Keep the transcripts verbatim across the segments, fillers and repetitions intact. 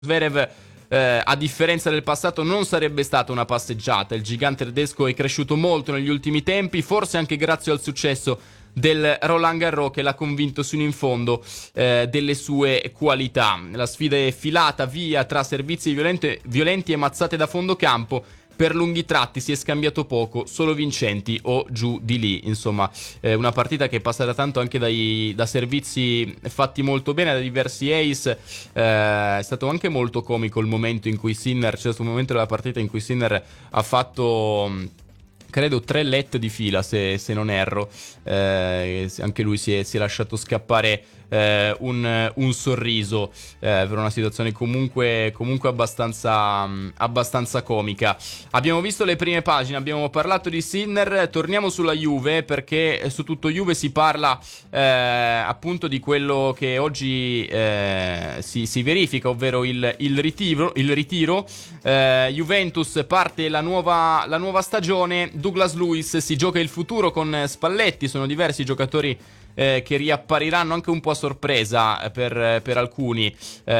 Zverev, eh, a differenza del passato, non sarebbe stata una passeggiata. Il gigante tedesco è cresciuto molto negli ultimi tempi, forse anche grazie al successo del Roland Garros, che l'ha convinto sino in fondo eh, delle sue qualità. La sfida è filata via tra servizi violenti, violenti e mazzate da fondo campo. Per lunghi tratti si è scambiato poco, solo vincenti o giù di lì. Insomma, eh, una partita che è passata tanto anche dai, da servizi fatti molto bene, da diversi ace. Eh, è stato anche molto comico il momento in cui Sinner, c'è stato un momento della partita in cui Sinner ha fatto, credo, tre let di fila, se, se non erro. Eh, anche lui si è, si è lasciato scappare eh, un, un sorriso eh, per una situazione comunque, comunque abbastanza, abbastanza comica. Abbiamo visto le prime pagine, abbiamo parlato di Sinner. Torniamo sulla Juve, perché su tutto Juve si parla eh, appunto di quello che oggi eh, si, si verifica, ovvero il, il ritiro, il ritiro. Eh, Juventus, parte la nuova, la nuova stagione. Douglas Luiz si gioca il futuro con Spalletti. Sono diversi giocatori eh, che riappariranno anche un po' a sorpresa per, per alcuni eh,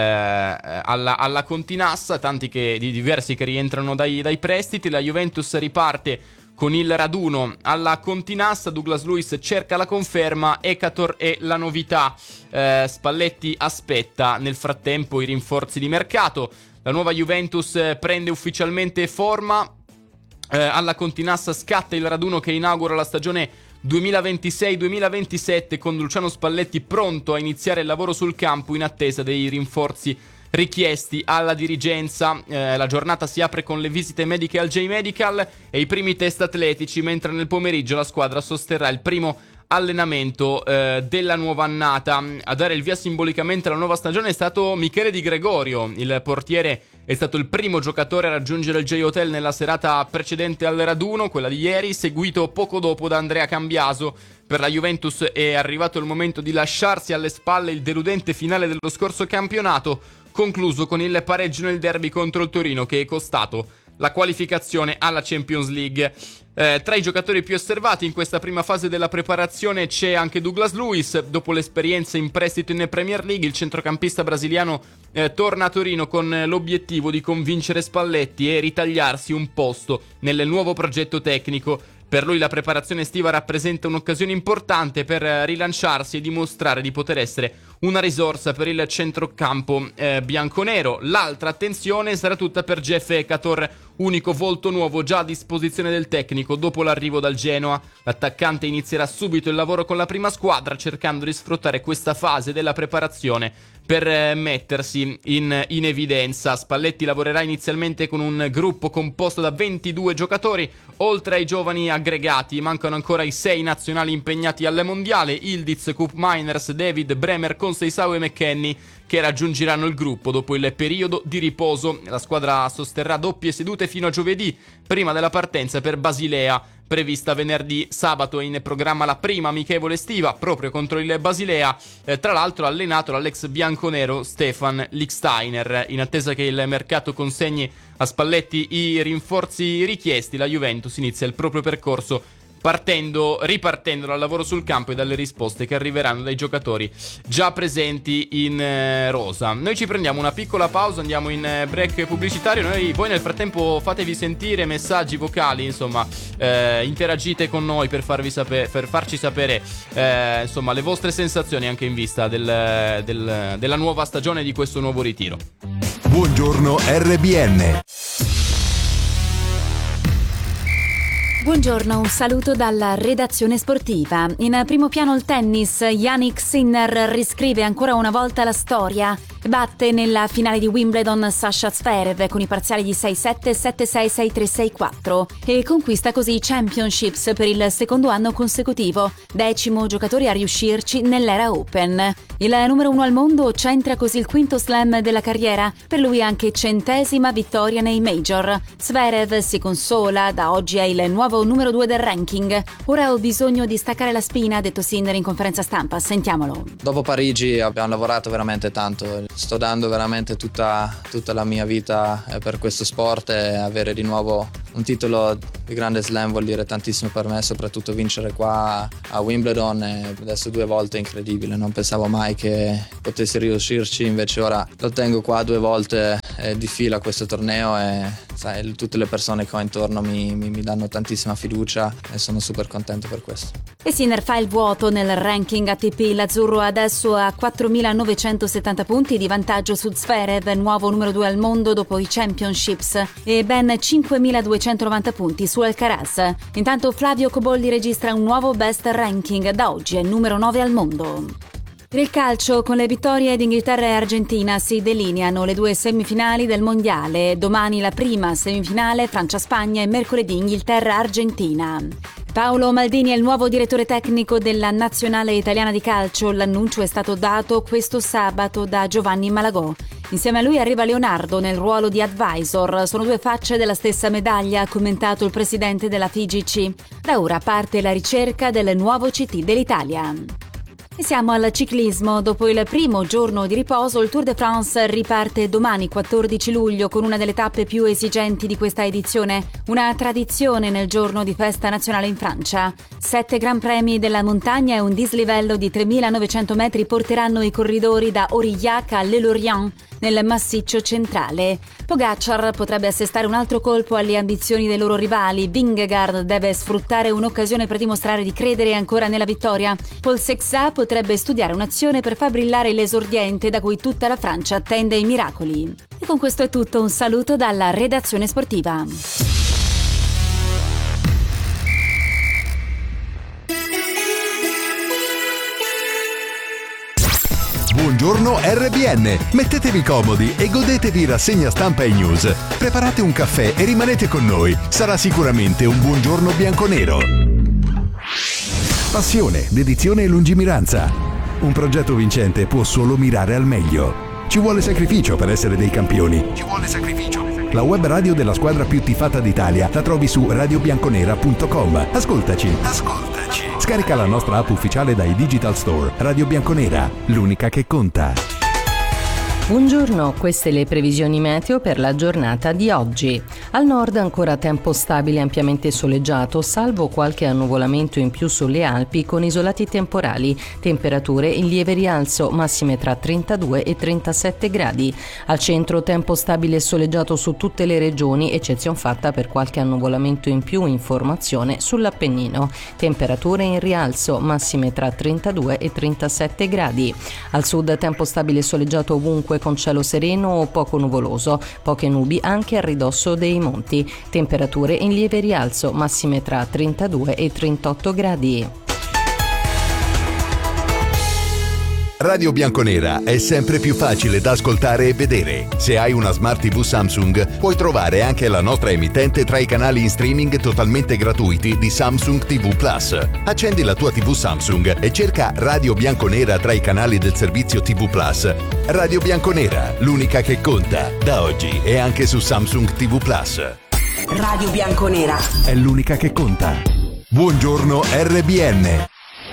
alla, alla Continassa, tanti che, di diversi che rientrano dai, dai prestiti. La Juventus riparte con il raduno alla Continassa. Douglas Luiz cerca la conferma, Ekator è la novità. eh, Spalletti aspetta nel frattempo i rinforzi di mercato. La nuova Juventus prende ufficialmente forma. Eh, alla Continassa scatta il raduno che inaugura la stagione duemilaventisei duemilaventisette, con Luciano Spalletti pronto a iniziare il lavoro sul campo in attesa dei rinforzi richiesti alla dirigenza. Eh, la giornata si apre con le visite mediche al J-Medical e i primi test atletici, mentre nel pomeriggio la squadra sosterrà il primo allenamento eh, della nuova annata. A dare il via simbolicamente alla nuova stagione è stato Michele Di Gregorio. Il portiere è stato il primo giocatore a raggiungere il J-Hotel nella serata precedente al raduno, quella di ieri, seguito poco dopo da Andrea Cambiaso. Per la Juventus è arrivato il momento di lasciarsi alle spalle il deludente finale dello scorso campionato, concluso con il pareggio nel derby contro il Torino, che è costato la qualificazione alla Champions League. Eh, tra i giocatori più osservati in questa prima fase della preparazione c'è anche Douglas Luiz. Dopo l'esperienza in prestito in Premier League, il centrocampista brasiliano eh, torna a Torino con l'obiettivo di convincere Spalletti e ritagliarsi un posto nel nuovo progetto tecnico. Per lui la preparazione estiva rappresenta un'occasione importante per rilanciarsi e dimostrare di poter essere una risorsa per il centrocampo eh, bianconero. L'altra attenzione sarà tutta per Jeff Ekator, unico volto nuovo già a disposizione del tecnico dopo l'arrivo dal Genoa. L'attaccante inizierà subito il lavoro con la prima squadra, cercando di sfruttare questa fase della preparazione per eh, mettersi in, in evidenza. Spalletti lavorerà inizialmente con un gruppo composto da ventidue giocatori. Oltre ai giovani aggregati mancano ancora i sei nazionali impegnati al mondiale: Ildiz, Koop Meiners, David, Bremer, Conceição e McKennie, che raggiungeranno il gruppo dopo il periodo di riposo. La squadra sosterrà doppie sedute fino a giovedì, prima della partenza per Basilea, prevista venerdì. Sabato è in programma la prima amichevole estiva proprio contro il Basilea, eh, tra l'altro allenato dall'ex bianconero Stefan Lichtsteiner. In attesa che il mercato consegni a Spalletti i rinforzi richiesti, la Juventus inizia il proprio percorso partendo, ripartendo dal lavoro sul campo e dalle risposte che arriveranno dai giocatori già presenti in eh, rosa. Noi ci prendiamo una piccola pausa, andiamo in eh, break pubblicitario. Noi, voi nel frattempo fatevi sentire messaggi vocali, insomma, eh, interagite con noi per farvi sapere, per farci sapere eh, insomma, le vostre sensazioni anche in vista del, del, della nuova stagione, di questo nuovo ritiro. Buongiorno R B N. Buongiorno, un saluto dalla redazione sportiva. In primo piano il tennis, Jannik Sinner riscrive ancora una volta la storia. Batte nella finale di Wimbledon Sasha Zverev con i parziali di sei sette, sette sei, sei tre, sei quattro e conquista così i Championships per il secondo anno consecutivo, decimo giocatore a riuscirci nell'era Open. Il numero uno al mondo centra così il quinto slam della carriera, per lui anche centesima vittoria nei major. Zverev si consola, da oggi è il nuovo numero due del ranking. Ora ho bisogno di staccare la spina, ha detto Sinner in conferenza stampa. Sentiamolo. Dopo Parigi abbiamo lavorato veramente tanto. sto dando veramente tutta, tutta la mia vita per questo sport, e avere di nuovo un titolo di Grande Slam vuol dire tantissimo per me, soprattutto vincere qua a Wimbledon, e adesso due volte è incredibile, non pensavo mai che potessi riuscirci, invece ora lo tengo qua due volte di fila questo torneo, e sai, tutte le persone che ho intorno mi, mi, mi danno tantissima fiducia e sono super contento per questo. E Sinner fa il vuoto nel ranking A T P, l'azzurro adesso ha quattromilanovecentosettanta punti di vantaggio su Zverev, nuovo numero due al mondo dopo i Championships, e ben cinquemiladuecentonovanta punti su Alcaraz. Intanto Flavio Cobolli registra un nuovo best ranking, da oggi è numero nove al mondo. Per il calcio, con le vittorie di Inghilterra e Argentina si delineano le due semifinali del mondiale. Domani la prima semifinale Francia-Spagna e mercoledì Inghilterra-Argentina. Paolo Maldini è il nuovo direttore tecnico della nazionale italiana di calcio. L'annuncio è stato dato questo sabato da Giovanni Malagò. Insieme a lui arriva Leonardo nel ruolo di advisor. Sono due facce della stessa medaglia, ha commentato il presidente della F I G C. Da ora parte la ricerca del nuovo C T dell'Italia. E siamo al ciclismo. Dopo il primo giorno di riposo, il Tour de France riparte domani quattordici luglio con una delle tappe più esigenti di questa edizione, una tradizione nel giorno di festa nazionale in Francia. Sette gran premi della montagna e un dislivello di tremilanovecento metri porteranno i corridori da Aurillac a Le Lorient nel massiccio centrale. Pogacar potrebbe assestare un altro colpo alle ambizioni dei loro rivali. Vingegaard deve sfruttare un'occasione per dimostrare di credere ancora nella vittoria. Paul Sexat potrebbe studiare un'azione per far brillare l'esordiente da cui tutta la Francia attende i miracoli. E con questo è tutto, un saluto dalla redazione sportiva. Buongiorno R B N, mettetevi comodi e godetevi rassegna stampa e news. Preparate un caffè e rimanete con noi, sarà sicuramente un buongiorno bianconero. Passione, dedizione e lungimiranza. Un progetto vincente può solo mirare al meglio. Ci vuole sacrificio per essere dei campioni. Ci vuole sacrificio. La web radio della squadra più tifata d'Italia la trovi su radio bianconera punto com. Ascoltaci. Ascoltaci. Scarica la nostra app ufficiale dai Digital Store. Radio Bianconera, l'unica che conta. Buongiorno, queste le previsioni meteo per la giornata di oggi. Al nord ancora tempo stabile e ampiamente soleggiato, salvo qualche annuvolamento in più sulle Alpi con isolati temporali. Temperature in lieve rialzo, massime tra trentadue e trentasette gradi. Al centro tempo stabile e soleggiato su tutte le regioni, eccezion fatta per qualche annuvolamento in più in formazione sull'Appennino. Temperature in rialzo, massime tra trentadue e trentasette gradi. Al sud tempo stabile e soleggiato ovunque con cielo sereno o poco nuvoloso, poche nubi anche a ridosso dei monti, temperature in lieve rialzo, massime tra trentadue e trentotto gradi. Radio Bianconera è sempre più facile da ascoltare e vedere. Se hai una Smart tivù Samsung, puoi trovare anche la nostra emittente tra i canali in streaming totalmente gratuiti di Samsung T V Plus. Accendi la tua tivù Samsung e cerca Radio Bianconera tra i canali del servizio T V Plus. Radio Bianconera, l'unica che conta, da oggi e anche su Samsung T V Plus. Radio Bianconera è l'unica che conta. Buongiorno R B N.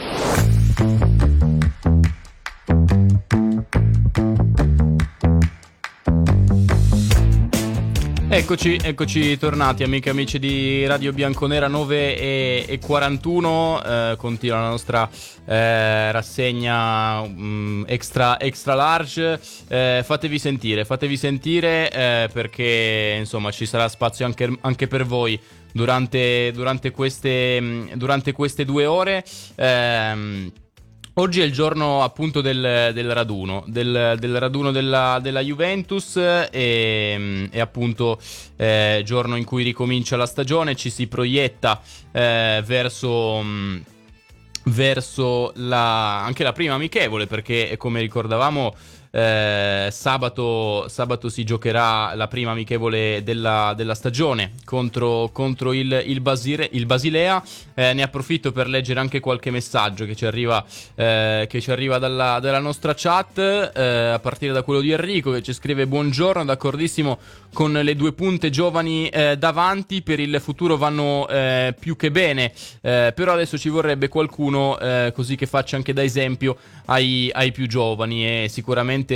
Eccoci, eccoci tornati amiche e amici di Radio Bianconera, nove e quarantuno, eh, continua la nostra eh, rassegna um, extra, extra large, eh, fatevi sentire, fatevi sentire eh, perché insomma ci sarà spazio anche, anche per voi durante, durante, queste, durante queste due ore. Eh, Oggi è il giorno appunto del, del raduno, del, del raduno della, della Juventus e, e appunto eh, giorno in cui ricomincia la stagione, ci si proietta eh, verso, mh, verso la, anche la prima amichevole, perché come ricordavamo eh, sabato, sabato si giocherà la prima amichevole della, della stagione contro, contro il, il, Basile, il Basilea. Eh, ne approfitto per leggere anche qualche messaggio che ci arriva, eh, che ci arriva dalla, dalla nostra chat, eh, a partire da quello di Enrico che ci scrive: buongiorno, d'accordissimo con le due punte giovani eh, davanti, per il futuro vanno eh, più che bene, eh, però adesso ci vorrebbe qualcuno eh, così che faccia anche da esempio ai, ai più giovani, e sicuramente sicuramente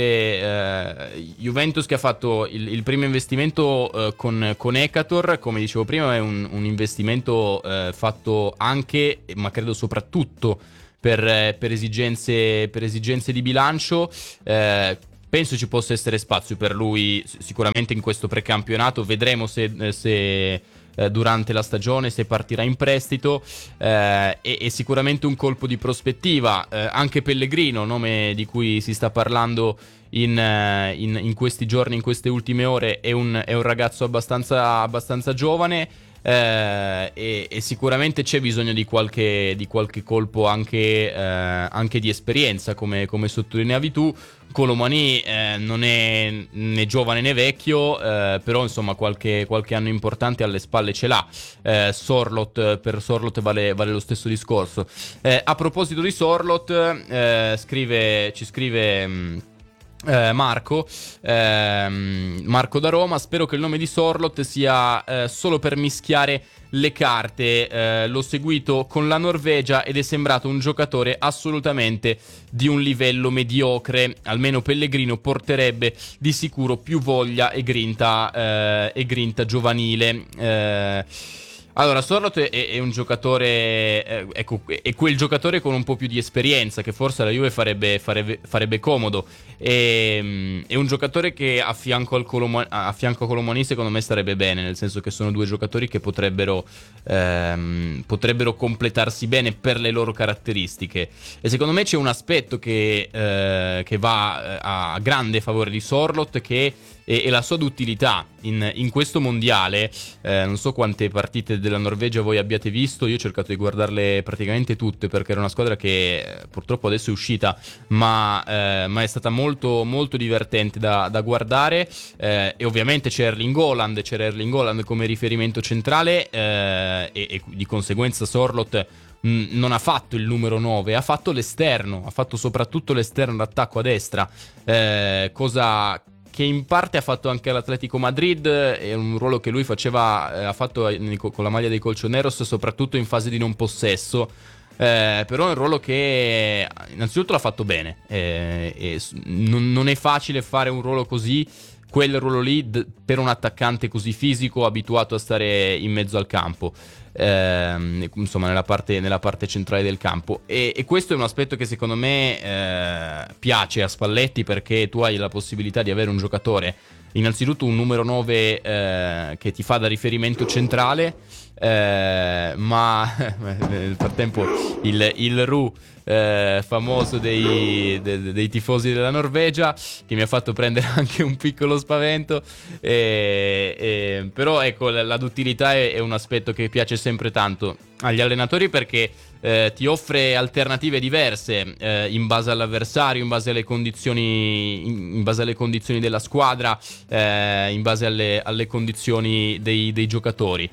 eh, Juventus che ha fatto il, il primo investimento eh, con, con Ekator, come dicevo prima, è un, un investimento eh, fatto anche, ma credo soprattutto per, per, esigenze, per esigenze di bilancio. Eh, penso ci possa essere spazio per lui sicuramente in questo precampionato, vedremo se... se Eh, durante la stagione, se partirà in prestito, eh, e, e sicuramente un colpo di prospettiva. Eh, anche Pellegrino, nome di cui si sta parlando in, eh, in, in questi giorni, in queste ultime ore, è un, è un ragazzo abbastanza, abbastanza giovane, eh, e, e sicuramente c'è bisogno di qualche, di qualche colpo anche, eh, anche di esperienza, come, come sottolineavi tu. Kolo Muani eh, non è né giovane né vecchio, eh, però insomma qualche, qualche anno importante alle spalle ce l'ha. eh, Sorloth, per Sorloth vale, vale lo stesso discorso. Eh, a proposito di Sorloth, eh, scrive, ci scrive... Mh, Eh, Marco ehm, Marco da Roma: spero che il nome di Sorloth sia eh, solo per mischiare le carte. Eh, l'ho seguito con la Norvegia ed è sembrato un giocatore assolutamente di un livello mediocre. Almeno Pellegrino porterebbe di sicuro più voglia e grinta, eh, e grinta giovanile. eh, Allora, Sorloth è, è un giocatore, eh, ecco, è quel giocatore con un po' più di esperienza che forse alla Juve farebbe, farebbe, farebbe comodo. E, è un giocatore che a fianco, al Coloma, a fianco a Kolo Muani secondo me starebbe bene, nel senso che sono due giocatori che potrebbero, ehm, potrebbero completarsi bene per le loro caratteristiche. E secondo me c'è un aspetto che, eh, che va a grande favore di Sorloth, che e, e la sua duttilità in, in questo mondiale. Eh, non so quante partite della Norvegia voi abbiate visto, io ho cercato di guardarle praticamente tutte perché era una squadra che eh, purtroppo adesso è uscita, ma, eh, ma è stata molto molto divertente da, da guardare. Eh, e ovviamente c'è Erling Haaland, c'era Erling Haaland come riferimento centrale, eh, e, e di conseguenza Sorloth mh, non ha fatto il numero nove, ha fatto l'esterno, ha fatto soprattutto l'esterno d'attacco a destra, eh, cosa che in parte ha fatto anche all'Atletico Madrid. È un ruolo che lui faceva, eh, ha fatto con la maglia dei Colchoneros, soprattutto in fase di non possesso. Eh, però è un ruolo che innanzitutto l'ha fatto bene, eh, e non, non è facile fare un ruolo così, quel ruolo lì, d- per un attaccante così fisico, abituato a stare in mezzo al campo, eh, insomma nella parte, nella parte centrale del campo. E, e questo è un aspetto che secondo me eh, piace a Spalletti, perché tu hai la possibilità di avere un giocatore, innanzitutto un numero nove eh, che ti fa da riferimento centrale, eh, ma nel frattempo il, il Ru eh, famoso dei, de, dei tifosi della Norvegia, che mi ha fatto prendere anche un piccolo spavento, e, e, però ecco, la, la duttilità è, è un aspetto che piace sempre tanto agli allenatori, perché eh, ti offre alternative diverse eh, in base all'avversario, in base alle condizioni, in, in base alle condizioni della squadra, eh, in base alle, alle condizioni dei, dei giocatori.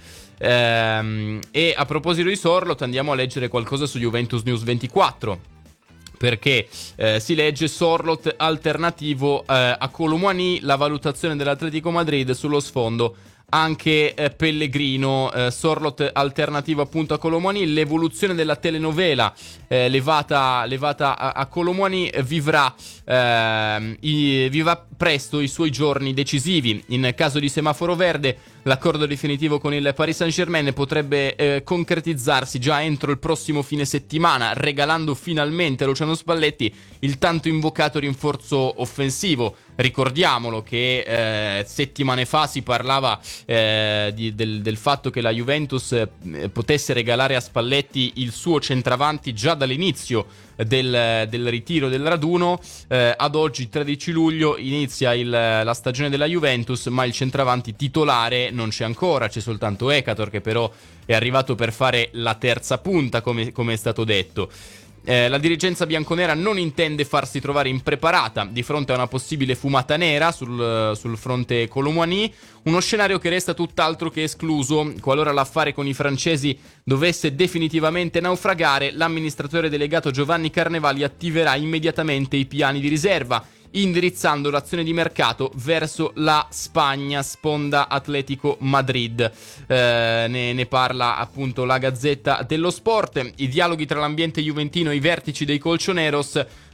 Ehm, e a proposito di Sorloth, andiamo a leggere qualcosa su Juventus News ventiquattro, perché eh, si legge: Sorloth alternativo eh, a Kolo Muani, la valutazione dell'Atletico Madrid sullo sfondo anche eh, Pellegrino. eh, Sorloth alternativo appunto a Kolo Muani, l'evoluzione della telenovela eh, levata, levata a, a Kolo Muani vivrà, eh, i, vivrà presto i suoi giorni decisivi. In caso di semaforo verde, l'accordo definitivo con il Paris Saint-Germain potrebbe eh, concretizzarsi già entro il prossimo fine settimana, regalando finalmente a Luciano Spalletti il tanto invocato rinforzo offensivo. Ricordiamolo che eh, settimane fa si parlava eh, di, del, del fatto che la Juventus eh, potesse regalare a Spalletti il suo centravanti già dall'inizio del, del ritiro del raduno. Eh, ad oggi, tredici luglio, inizia il, la stagione della Juventus, ma il centravanti titolare non c'è ancora, c'è soltanto Ekator, che però è arrivato per fare la terza punta, come, come è stato detto. Eh, la dirigenza bianconera non intende farsi trovare impreparata di fronte a una possibile fumata nera sul, sul fronte Kolo Muani, uno scenario che resta tutt'altro che escluso. Qualora l'affare con i francesi dovesse definitivamente naufragare, l'amministratore delegato Giovanni Carnevali attiverà immediatamente i piani di riserva, indirizzando l'azione di mercato verso la Spagna, sponda Atletico Madrid. Eh, ne, ne parla appunto la Gazzetta dello Sport. I dialoghi tra l'ambiente juventino e i vertici dei Colchoneros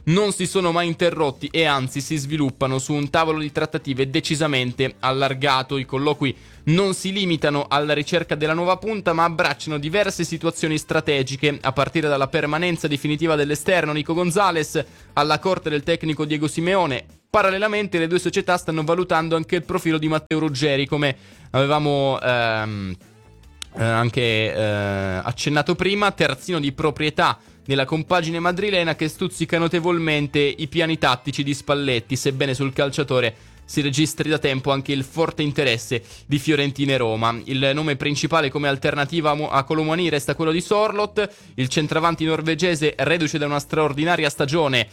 non si sono mai interrotti e anzi si sviluppano su un tavolo di trattative decisamente allargato. I colloqui non si limitano alla ricerca della nuova punta, ma abbracciano diverse situazioni strategiche, a partire dalla permanenza definitiva dell'esterno Nico Gonzalez alla corte del tecnico Diego Simeone. Parallelamente le due società stanno valutando anche il profilo di Matteo Ruggeri, come avevamo ehm, eh, anche eh, accennato prima, terzino di proprietà nella compagine madrilena, che stuzzica notevolmente i piani tattici di Spalletti, sebbene sul calciatore si registri da tempo anche il forte interesse di Fiorentina e Roma. Il nome principale come alternativa a Colomani resta quello di Sorloth, il centravanti norvegese reduce da una straordinaria stagione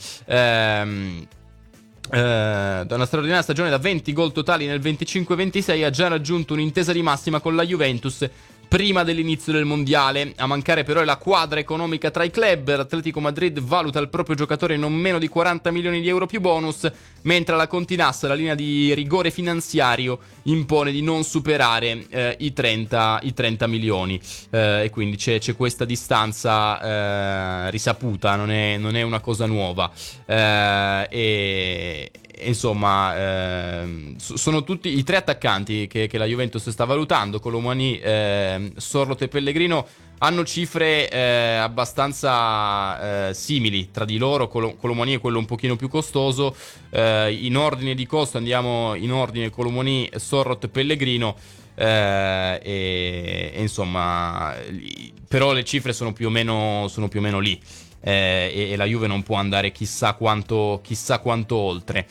ehm, eh, da una straordinaria stagione da venti gol totali nel venticinque ventisei, ha già raggiunto un'intesa di massima con la Juventus prima dell'inizio del mondiale. A mancare però è la quadra economica tra i club. L'Atletico Madrid valuta il proprio giocatore non meno di quaranta milioni di euro più bonus, mentre la Continassa, la linea di rigore finanziario, impone di non superare eh, i, trenta, i trenta milioni, eh, e quindi c'è, c'è questa distanza eh, risaputa, non è, non è una cosa nuova, eh, e insomma eh, sono tutti i tre attaccanti che, che la Juventus sta valutando. Colomani, eh, Sorloth e Pellegrino hanno cifre eh, abbastanza eh, simili tra di loro. Col- Colomani è quello un pochino più costoso, eh, in ordine di costo andiamo in ordine Colomani, Sorloth e Pellegrino, eh, e, e insomma però le cifre sono più o meno, sono più o meno lì. Eh, e, e la Juve non può andare chissà quanto, chissà quanto oltre.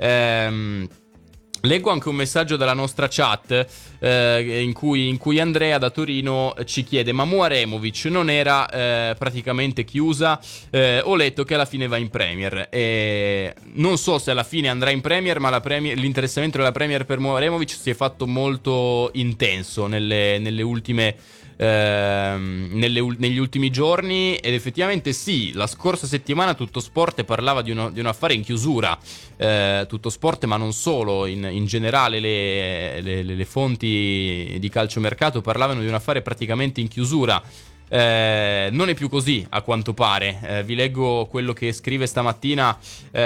Ehm, leggo anche un messaggio dalla nostra chat eh, in, cui, in cui Andrea da Torino ci chiede: ma Muaremovic non era eh, praticamente chiusa? Eh, ho letto che alla fine va in Premier. E non so se alla fine andrà in Premier, ma la Premier, l'interessamento della Premier per Muaremovic si è fatto molto intenso nelle, nelle ultime Ehm, nelle, negli ultimi giorni, ed effettivamente sì, la scorsa settimana Tutto Sport parlava di, uno, di un affare in chiusura, eh, Tutto Sport ma non solo, in, in generale le, le, le fonti di calciomercato parlavano di un affare praticamente in chiusura. Eh, non è più così a quanto pare. Eh, vi leggo quello che scrive stamattina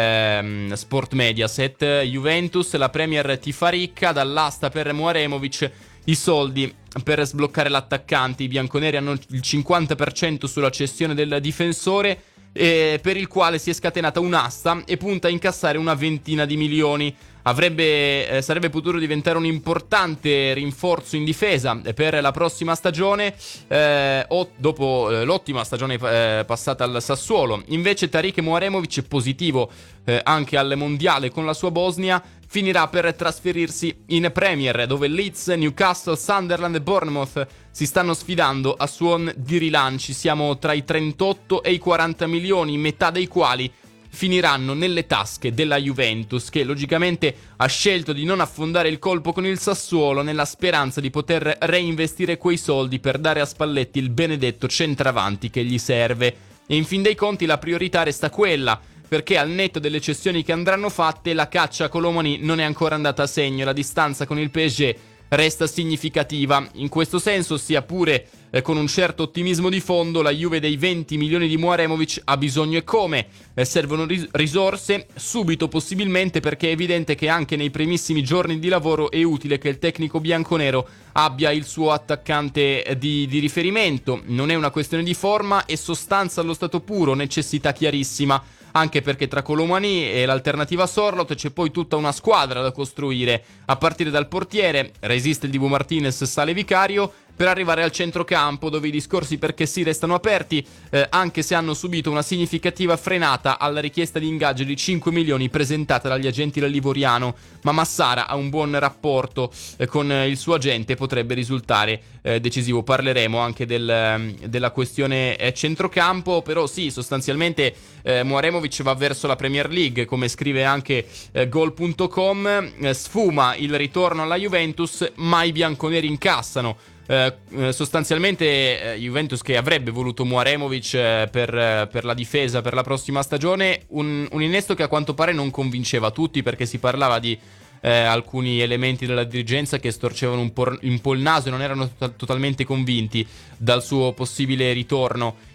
ehm, Sport Mediaset: Juventus, la Premier ti fa ricca, dall'asta per Muaremovic i soldi per sbloccare l'attaccante. I bianconeri hanno il cinquanta per cento sulla cessione del difensore, eh, per il quale si è scatenata un'asta e punta a incassare una ventina di milioni. Avrebbe, eh, sarebbe potuto diventare un importante rinforzo in difesa per la prossima stagione, eh, o dopo eh, l'ottima stagione eh, passata al Sassuolo. Invece Tariq Muaremovic, positivo eh, anche al mondiale con la sua Bosnia, finirà per trasferirsi in Premier, dove Leeds, Newcastle, Sunderland e Bournemouth si stanno sfidando a suon di rilanci. Siamo tra i trentotto e i quaranta milioni, metà dei quali finiranno nelle tasche della Juventus, che logicamente ha scelto di non affondare il colpo con il Sassuolo, nella speranza di poter reinvestire quei soldi per dare a Spalletti il benedetto centravanti che gli serve. E in fin dei conti la priorità resta quella, perché al netto delle cessioni che andranno fatte, la caccia a Colomani non è ancora andata a segno e la distanza con il P S G resta significativa. In questo senso, sia pure eh, con un certo ottimismo di fondo, la Juve dei venti milioni di Muaremovic ha bisogno, e come? Eh, servono ris- risorse subito, possibilmente, perché è evidente che anche nei primissimi giorni di lavoro è utile che il tecnico bianconero abbia il suo attaccante eh, di, di riferimento. Non è una questione di forma e sostanza allo stato puro, necessità chiarissima, anche perché tra Colomani e l'alternativa Sorloth c'è poi tutta una squadra da costruire, a partire dal portiere. Resiste il Dibu Martinez, sale Vicario, per arrivare al centrocampo, dove i discorsi perché sì restano aperti, eh, anche se hanno subito una significativa frenata alla richiesta di ingaggio di cinque milioni presentata dagli agenti del Livoriano. Ma Massara ha un buon rapporto eh, con il suo agente, potrebbe risultare eh, decisivo. Parleremo anche del, della questione eh, centrocampo, però sì, sostanzialmente eh, Muaremovic va verso la Premier League, come scrive anche eh, Goal punto com. Eh, sfuma il ritorno alla Juventus, ma i bianconeri incassano. Uh, sostanzialmente uh, Juventus, che avrebbe voluto Muaremovic uh, per, uh, per la difesa per la prossima stagione, un, un innesto che a quanto pare non convinceva tutti, perché si parlava di uh, alcuni elementi della dirigenza che storcevano un po', un po' il naso e non erano to- totalmente convinti dal suo possibile ritorno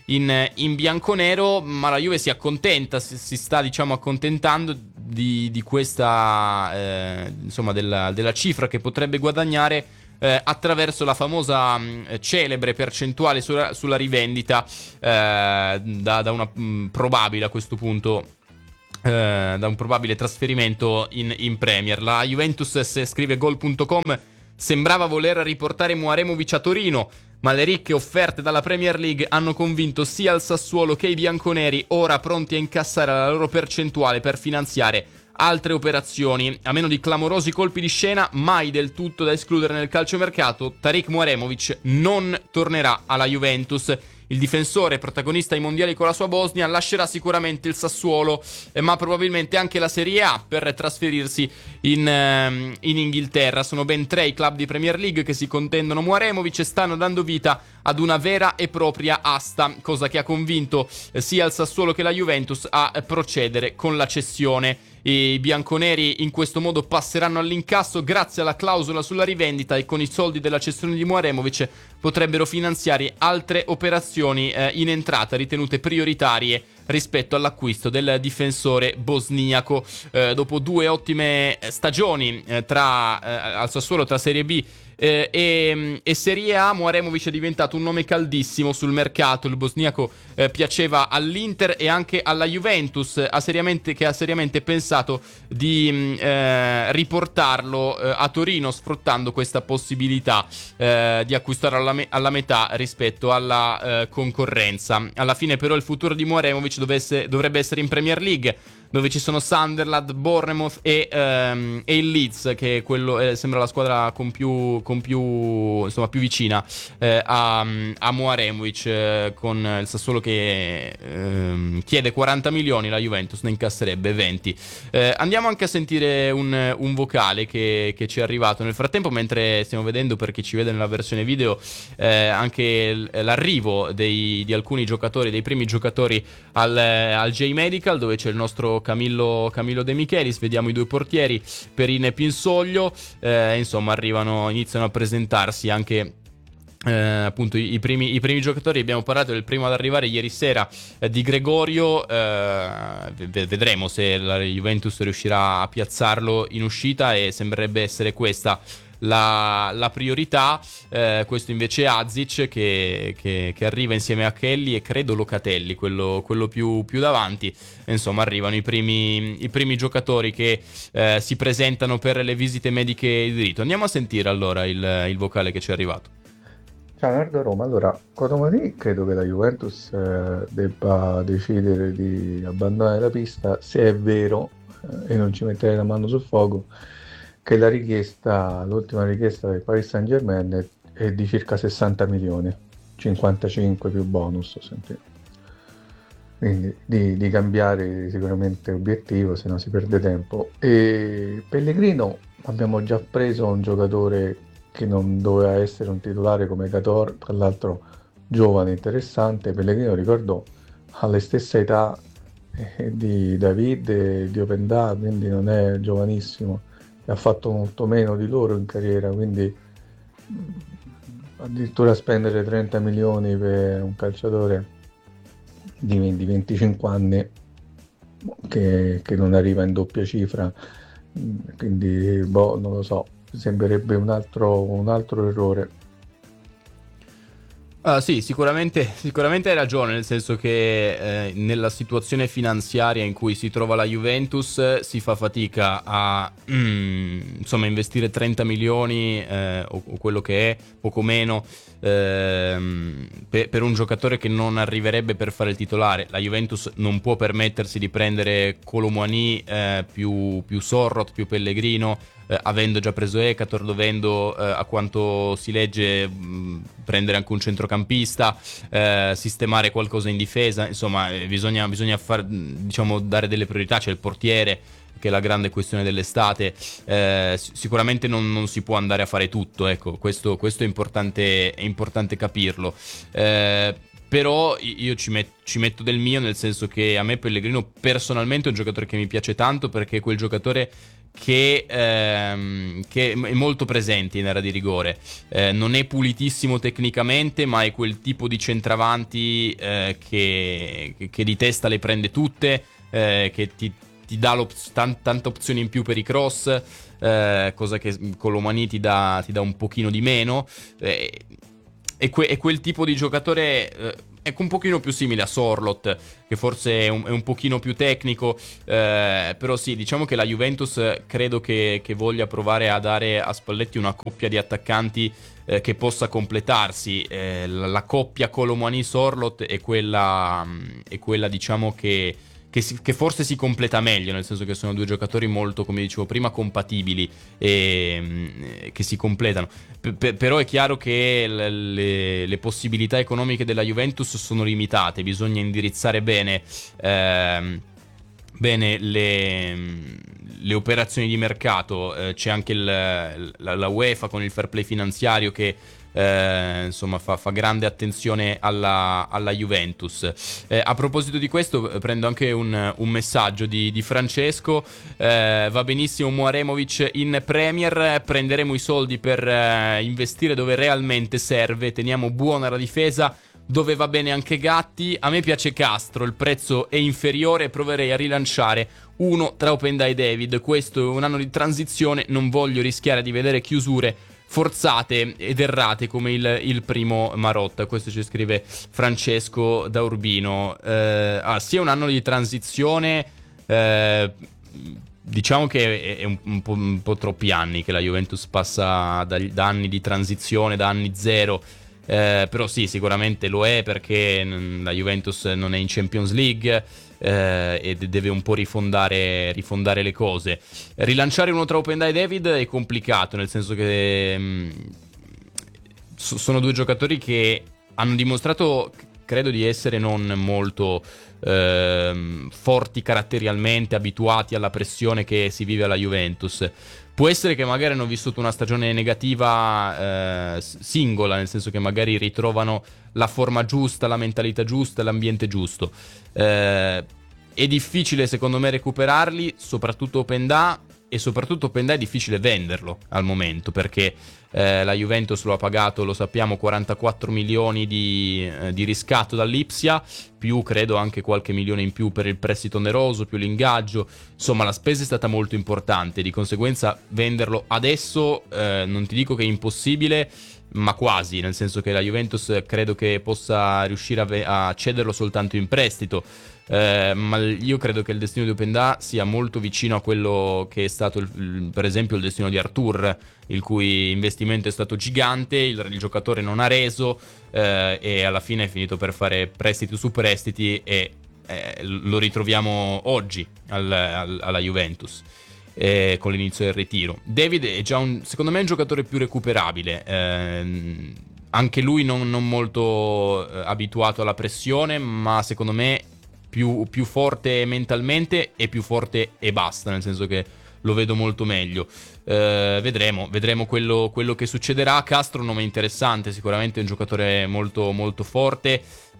in, in bianconero, ma la Juve si accontenta, si, si sta diciamo accontentando di, di questa eh, insomma della, della cifra che potrebbe guadagnare eh, attraverso la famosa mh, celebre percentuale sulla, sulla rivendita eh, da, da una mh, probabile a questo punto eh, da un probabile trasferimento in, in Premier. La Juventus, se scrive gol punto com, sembrava voler riportare Muaremovic a Torino, ma le ricche offerte dalla Premier League hanno convinto sia il Sassuolo che i bianconeri, ora pronti a incassare la loro percentuale per finanziare altre operazioni. A meno di clamorosi colpi di scena, mai del tutto da escludere nel calciomercato, Tariq Muaremovic non tornerà alla Juventus. Il difensore, protagonista ai mondiali con la sua Bosnia, lascerà sicuramente il Sassuolo, eh, ma probabilmente anche la Serie A per trasferirsi in, ehm, in Inghilterra. Sono ben tre i club di Premier League che si contendono Muaremovic e stanno dando vita ad una vera e propria asta, cosa che ha convinto eh, sia il Sassuolo che la Juventus a eh, procedere con la cessione. I bianconeri in questo modo passeranno all'incasso grazie alla clausola sulla rivendita e con i soldi della cessione di Muaremovic potrebbero finanziare altre operazioni eh, in entrata ritenute prioritarie rispetto all'acquisto del difensore bosniaco. Eh, dopo due ottime stagioni eh, tra eh, al Sassuolo tra Serie B Eh, e, e Serie A, Muaremovic è diventato un nome caldissimo sul mercato. Il bosniaco eh, piaceva all'Inter e anche alla Juventus, ha seriamente, che ha seriamente pensato di mh, eh, riportarlo eh, a Torino, sfruttando questa possibilità eh, di acquistare alla, me- alla metà rispetto alla eh, concorrenza. Alla fine però il futuro di Muaremovic dovesse, dovrebbe essere in Premier League, dove ci sono Sunderland, Bournemouth e, ehm, e il Leeds, che è quello, eh, sembra la squadra con più, con più, insomma, più vicina eh, a, a Muaremovic, eh, con il Sassuolo che eh, chiede quaranta milioni, la Juventus ne incasserebbe venti. Eh, andiamo anche a sentire un, un vocale che, che ci è arrivato nel frattempo, mentre stiamo vedendo, per chi ci vede nella versione video, eh, anche l'arrivo dei, di alcuni giocatori, dei primi giocatori al, al J-Medical, dove c'è il nostro Camillo, Camillo De Michelis. Vediamo i due portieri, Perin e Pinsoglio, eh, insomma arrivano, iniziano a presentarsi anche eh, appunto i, i, primi, i primi giocatori. Abbiamo parlato del primo ad arrivare ieri sera, eh, di Gregorio, eh, vedremo se la Juventus riuscirà a piazzarlo in uscita e sembrerebbe essere questa La, la priorità. Eh, questo invece è Azic che, che, che arriva insieme a Kelly e credo Locatelli, quello, quello più, più davanti. Insomma, arrivano i primi, i primi giocatori che eh, si presentano per le visite mediche di diritto. Andiamo a sentire allora il, il vocale che ci è arrivato. Ciao Nardo Roma, allora Cotomani credo che la Juventus eh, debba decidere di abbandonare la pista, se è vero, eh, e non ci metterei la mano sul fuoco, che la richiesta, l'ultima richiesta del Paris Saint-Germain è, è di circa sessanta milioni, cinquantacinque più bonus, ho sentito. Quindi di, di cambiare sicuramente obiettivo, se no si perde tempo. E Pellegrino abbiamo già preso un giocatore che non doveva essere un titolare come Gator, tra l'altro giovane, interessante. Pellegrino, ricordo, ha la stessa età eh, di David e di Openda, quindi non è giovanissimo. Ha fatto molto meno di loro in carriera, quindi addirittura spendere trenta milioni per un calciatore di venticinque anni che, che non arriva in doppia cifra, quindi boh, non lo so, sembrerebbe un altro, un altro errore. Uh, sì, sicuramente, sicuramente hai ragione, nel senso che eh, nella situazione finanziaria in cui si trova la Juventus eh, si fa fatica a mm, insomma investire trenta milioni eh, o, o quello che è, poco meno, ehm, per, per un giocatore che non arriverebbe per fare il titolare. La Juventus non può permettersi di prendere Kolo Muani eh, più, più Sorrot, più Pellegrino, Eh, avendo già preso Ekator, dovendo eh, a quanto si legge mh, prendere anche un centrocampista, eh, sistemare qualcosa in difesa. Insomma, eh, bisogna, bisogna far, diciamo, dare delle priorità. C'è il portiere, che è la grande questione dell'estate. Eh, sicuramente non, non si può andare a fare tutto, ecco, questo, questo è importante, è importante capirlo. Eh, Però io ci, met- ci metto del mio, nel senso che a me Pellegrino personalmente è un giocatore che mi piace tanto, perché è quel giocatore che, ehm, che è molto presente in area di rigore. Eh, non è pulitissimo tecnicamente, ma è quel tipo di centravanti eh, che, che di testa le prende tutte, eh, che ti, ti dà tan- tante opzioni in più per i cross, eh, cosa che Colomani ti dà, ti dà un pochino di meno. Eh, è, que- è quel tipo di giocatore... Eh, Ecco, un pochino più simile a Sorloth, che forse è un, è un pochino più tecnico, eh, però sì, diciamo che la Juventus credo che, che voglia provare a dare a Spalletti una coppia di attaccanti eh, che possa completarsi. Eh, la, la coppia Colomani-Sorloth è quella, è quella diciamo che... Che, si, che forse si completa meglio, nel senso che sono due giocatori molto, come dicevo prima, compatibili e che si completano. P- p- però è chiaro che le, le, le possibilità economiche della Juventus sono limitate, bisogna indirizzare bene, ehm, bene le, le operazioni di mercato. Eh, c'è anche il, la, la UEFA con il fair play finanziario che Eh, insomma fa, fa grande attenzione alla, alla Juventus. Eh, a proposito di questo prendo anche un, un messaggio di, di Francesco. Eh, va benissimo Muaremovic in Premier, prenderemo i soldi per eh, investire dove realmente serve, teniamo buona la difesa dove va bene anche Gatti. A me piace Castro, il prezzo è inferiore, proverei a rilanciare uno tra Openda e David. Questo è un anno di transizione, non voglio rischiare di vedere chiusure forzate ed errate come il, il primo Marotta. Questo ci scrive Francesco da Urbino. Eh, ah, sì, è un anno di transizione, eh, diciamo che è un, un, po', un po' troppi anni che la Juventus passa da, da anni di transizione, da anni zero. Eh, però sì, sicuramente lo è, perché la Juventus non è in Champions League eh, e deve un po' rifondare, rifondare le cose. Rilanciare uno tra Openda e David è complicato, nel senso che mh, sono due giocatori che hanno dimostrato, credo, di essere non molto eh, forti caratterialmente, abituati alla pressione che si vive alla Juventus. Può essere che magari hanno vissuto una stagione negativa eh, singola, nel senso che magari ritrovano la forma giusta, la mentalità giusta, l'ambiente giusto. Eh, è difficile secondo me recuperarli, soprattutto Openda, e soprattutto Openda è difficile venderlo al momento, perché eh, la Juventus lo ha pagato, lo sappiamo, quarantaquattro milioni di, eh, di riscatto dall'Ipsia, più credo anche qualche milione in più per il prestito oneroso, più l'ingaggio. Insomma, la spesa è stata molto importante, di conseguenza venderlo adesso eh, non ti dico che è impossibile, ma quasi, nel senso che la Juventus credo che possa riuscire a, ve- a cederlo soltanto in prestito. Eh, ma io credo che il destino di Openda sia molto vicino a quello che è stato il, il, per esempio il destino di Arthur, il cui investimento è stato gigante, il, il giocatore non ha reso eh, e alla fine è finito per fare prestiti su prestiti e eh, lo ritroviamo oggi al, al, alla Juventus eh, con l'inizio del ritiro. David è già un, secondo me, un giocatore più recuperabile, eh, anche lui non, non molto eh, abituato alla pressione, ma secondo me Più, più forte mentalmente e più forte e basta, nel senso che lo vedo molto meglio. Eh, vedremo, vedremo quello, quello che succederà. Castro, un nome interessante, sicuramente un giocatore molto, molto forte.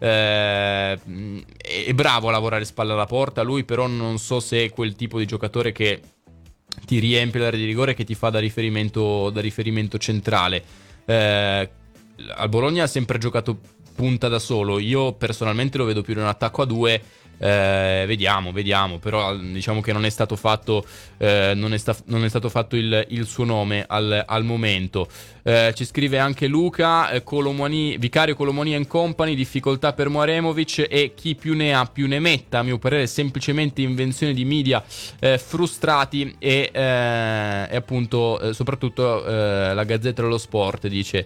Eh, è bravo a lavorare spalla alla porta lui, però non so se è quel tipo di giocatore che ti riempie l'area di rigore, che ti fa da riferimento, da riferimento centrale. Eh, al Bologna ha sempre giocato punta da solo, io personalmente lo vedo più in un attacco a due. Eh, vediamo, vediamo, però diciamo che non è stato fatto, eh, non, è sta- non è stato fatto il, il suo nome al, al momento. Eh, ci scrive anche Luca, eh, Colomani, Vicario Colomani and Company, difficoltà per Muaremovic e chi più ne ha più ne metta, a mio parere semplicemente invenzione di media eh, frustrati e, eh, e appunto eh, soprattutto eh, la Gazzetta dello Sport dice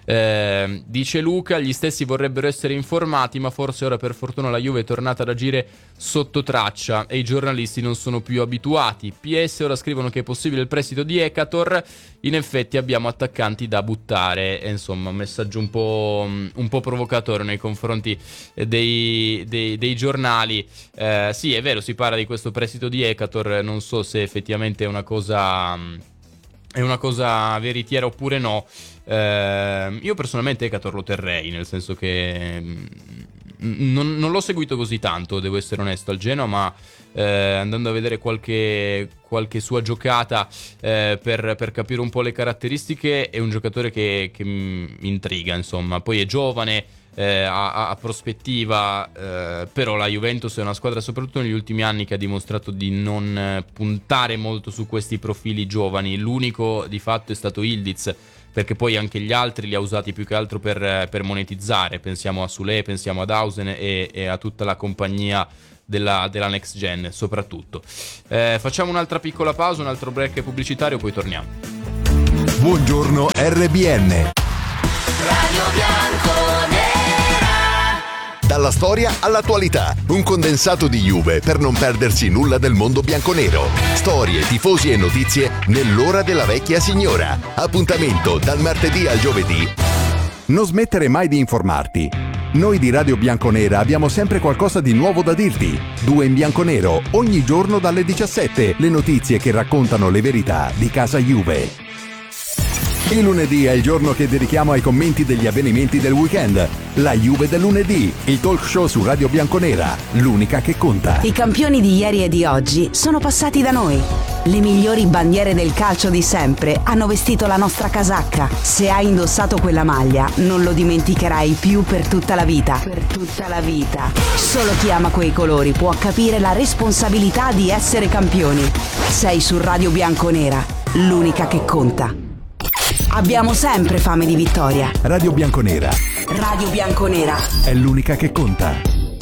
Eh, dice Luca, gli stessi vorrebbero essere informati, ma forse ora per fortuna la Juve è tornata ad agire sotto traccia e i giornalisti non sono più abituati. P S ora scrivono che è possibile il prestito di Ekator, in effetti abbiamo attaccanti da buttare. E insomma, un messaggio un po', un po' provocatorio nei confronti dei, dei, dei giornali. Eh, sì, è vero, si parla di questo prestito di Ekator, non so se effettivamente è una cosa... è una cosa veritiera oppure no. Eh, io personalmente Ekator lo terrei, nel senso che non, non l'ho seguito così tanto, devo essere onesto, al Genoa, ma eh, andando a vedere qualche, qualche sua giocata eh, per, per capire un po' le caratteristiche, è un giocatore che, che mi intriga, insomma. Poi è giovane, eh, ha, ha prospettiva, eh, però la Juventus è una squadra, soprattutto negli ultimi anni, che ha dimostrato di non eh, puntare molto su questi profili giovani. L'unico di fatto è stato Yildiz, perché poi anche gli altri li ha usati più che altro per, per monetizzare. Pensiamo a Sule, pensiamo ad Hausen e, e a tutta la compagnia della, della Next Gen soprattutto. Eh, facciamo un'altra piccola pausa, un altro break pubblicitario, poi torniamo. Buongiorno R B N. Radio Bianconera. Dalla storia all'attualità, un condensato di Juve per non perdersi nulla del mondo bianconero. Storie, tifosi e notizie nell'ora della vecchia signora. Appuntamento dal martedì al giovedì. Non smettere mai di informarti. Noi di Radio Bianconera abbiamo sempre qualcosa di nuovo da dirti. Due in bianconero, ogni giorno dalle diciassette, le notizie che raccontano le verità di casa Juve. Il lunedì è il giorno che dedichiamo ai commenti degli avvenimenti del weekend. La Juve del lunedì, il talk show su Radio Bianconera, l'unica che conta. I campioni di ieri e di oggi sono passati da noi. Le migliori bandiere del calcio di sempre hanno vestito la nostra casacca. Se hai indossato quella maglia, non lo dimenticherai più per tutta la vita. Per tutta la vita. Solo chi ama quei colori può capire la responsabilità di essere campioni. Sei su Radio Bianconera, l'unica che conta. Abbiamo sempre fame di vittoria. Radio Bianconera. Radio Bianconera È l'unica che conta.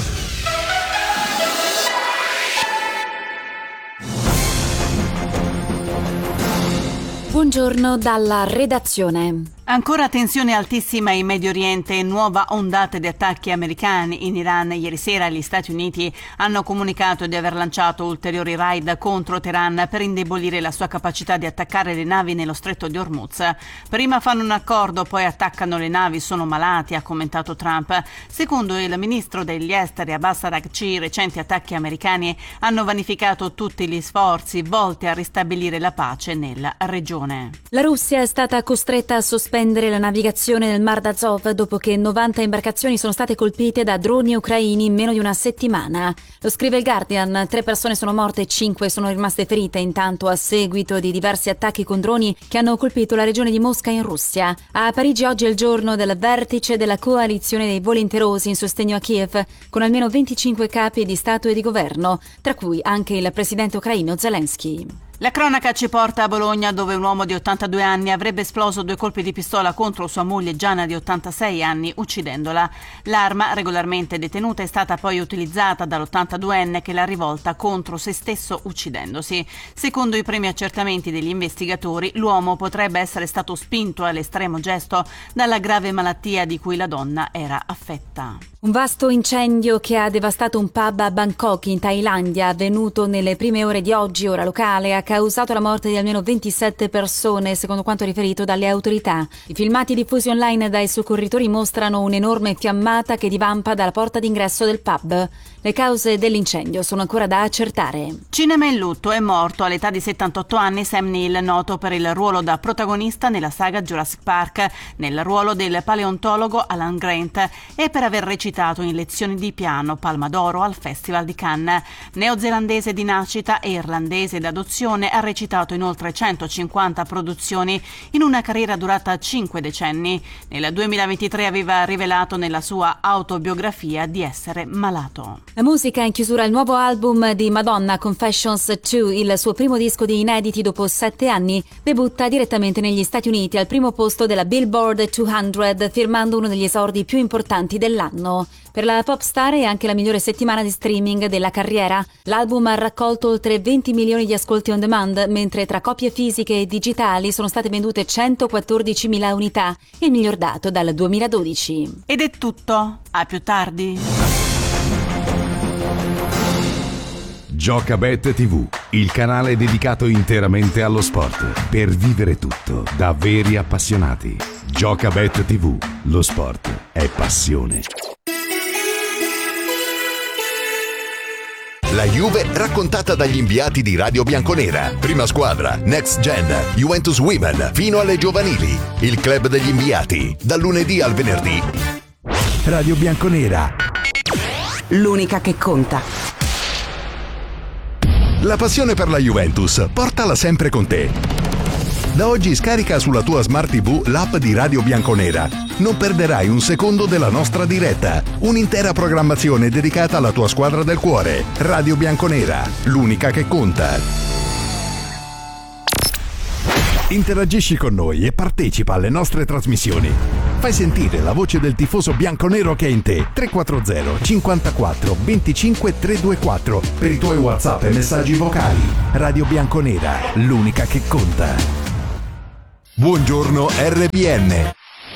Buongiorno dalla redazione. Ancora tensione altissima in Medio Oriente e nuova ondata di attacchi americani in Iran. Ieri sera gli Stati Uniti hanno comunicato di aver lanciato ulteriori raid contro Teheran per indebolire la sua capacità di attaccare le navi nello stretto di Hormuz. Prima fanno un accordo, poi attaccano le navi, sono malati, ha commentato Trump. Secondo il ministro degli esteri Abbas Araghchi, i recenti attacchi americani hanno vanificato tutti gli sforzi volti a ristabilire la pace nella regione. La Russia è stata costretta a sospendere la navigazione nel Mar d'Azov dopo che novanta imbarcazioni sono state colpite da droni ucraini in meno di una settimana. Lo scrive il Guardian. Tre persone sono morte e cinque sono rimaste ferite intanto a seguito di diversi attacchi con droni che hanno colpito la regione di Mosca in Russia. A Parigi oggi è il giorno del vertice della coalizione dei volenterosi in sostegno a Kiev, con almeno venticinque capi di Stato e di governo, tra cui anche il presidente ucraino Zelensky. La cronaca ci porta a Bologna, dove un uomo di ottantadue anni avrebbe esploso due colpi di pistola contro sua moglie Gianna di ottantasei anni, uccidendola. L'arma, regolarmente detenuta, è stata poi utilizzata dall'ottantaduenne che l'ha rivolta contro se stesso, uccidendosi. Secondo i primi accertamenti degli investigatori, l'uomo potrebbe essere stato spinto all'estremo gesto dalla grave malattia di cui la donna era affetta. Un vasto incendio che ha devastato un pub a Bangkok, in Thailandia, avvenuto nelle prime ore di oggi, ora locale, ha causato la morte di almeno ventisette persone, secondo quanto riferito dalle autorità. I filmati diffusi online dai soccorritori mostrano un'enorme fiammata che divampa dalla porta d'ingresso del pub. Le cause dell'incendio sono ancora da accertare. Cinema in lutto, è morto all'età di settantotto anni Sam Neill, noto per il ruolo da protagonista nella saga Jurassic Park, nel ruolo del paleontologo Alan Grant e per aver recitato in Lezioni di piano, Palma d'Oro al Festival di Cannes. Neozelandese di nascita e irlandese d'adozione, ha recitato in oltre centocinquanta produzioni in una carriera durata cinque decenni. Nel duemilaventitré aveva rivelato nella sua autobiografia di essere malato. La musica in chiusura il nuovo album di Madonna, Confessions due, il suo primo disco di inediti dopo sette anni, debutta direttamente negli Stati Uniti al primo posto della Billboard duecento, firmando uno degli esordi più importanti dell'anno. Per la pop star è anche la migliore settimana di streaming della carriera. L'album ha raccolto oltre venti milioni di ascolti on demand, mentre tra copie fisiche e digitali sono state vendute centoquattordicimila unità, il miglior dato dal duemiladodici. Ed è tutto, a più tardi. Giocabet tivù, il canale dedicato interamente allo sport, per vivere tutto da veri appassionati. Giocabet tivù, lo sport è passione. La Juve raccontata dagli inviati di Radio Bianconera. Prima squadra, Next Gen, Juventus Women, fino alle giovanili. Il club degli inviati, dal lunedì al venerdì. Radio Bianconera. l'unica che conta. La passione per la Juventus, portala sempre con te. Da oggi scarica sulla tua Smart tivù l'app di Radio Bianconera. Non perderai un secondo della nostra diretta. Un'intera programmazione dedicata alla tua squadra del cuore. Radio Bianconera, l'unica che conta. Interagisci con noi e partecipa alle nostre trasmissioni. Fai sentire la voce del tifoso bianconero che è in te. tre quattro zero cinquantaquattro venticinque trecentoventiquattro per i tuoi WhatsApp e messaggi vocali. Radio Bianconera, l'unica che conta. Buongiorno R P N.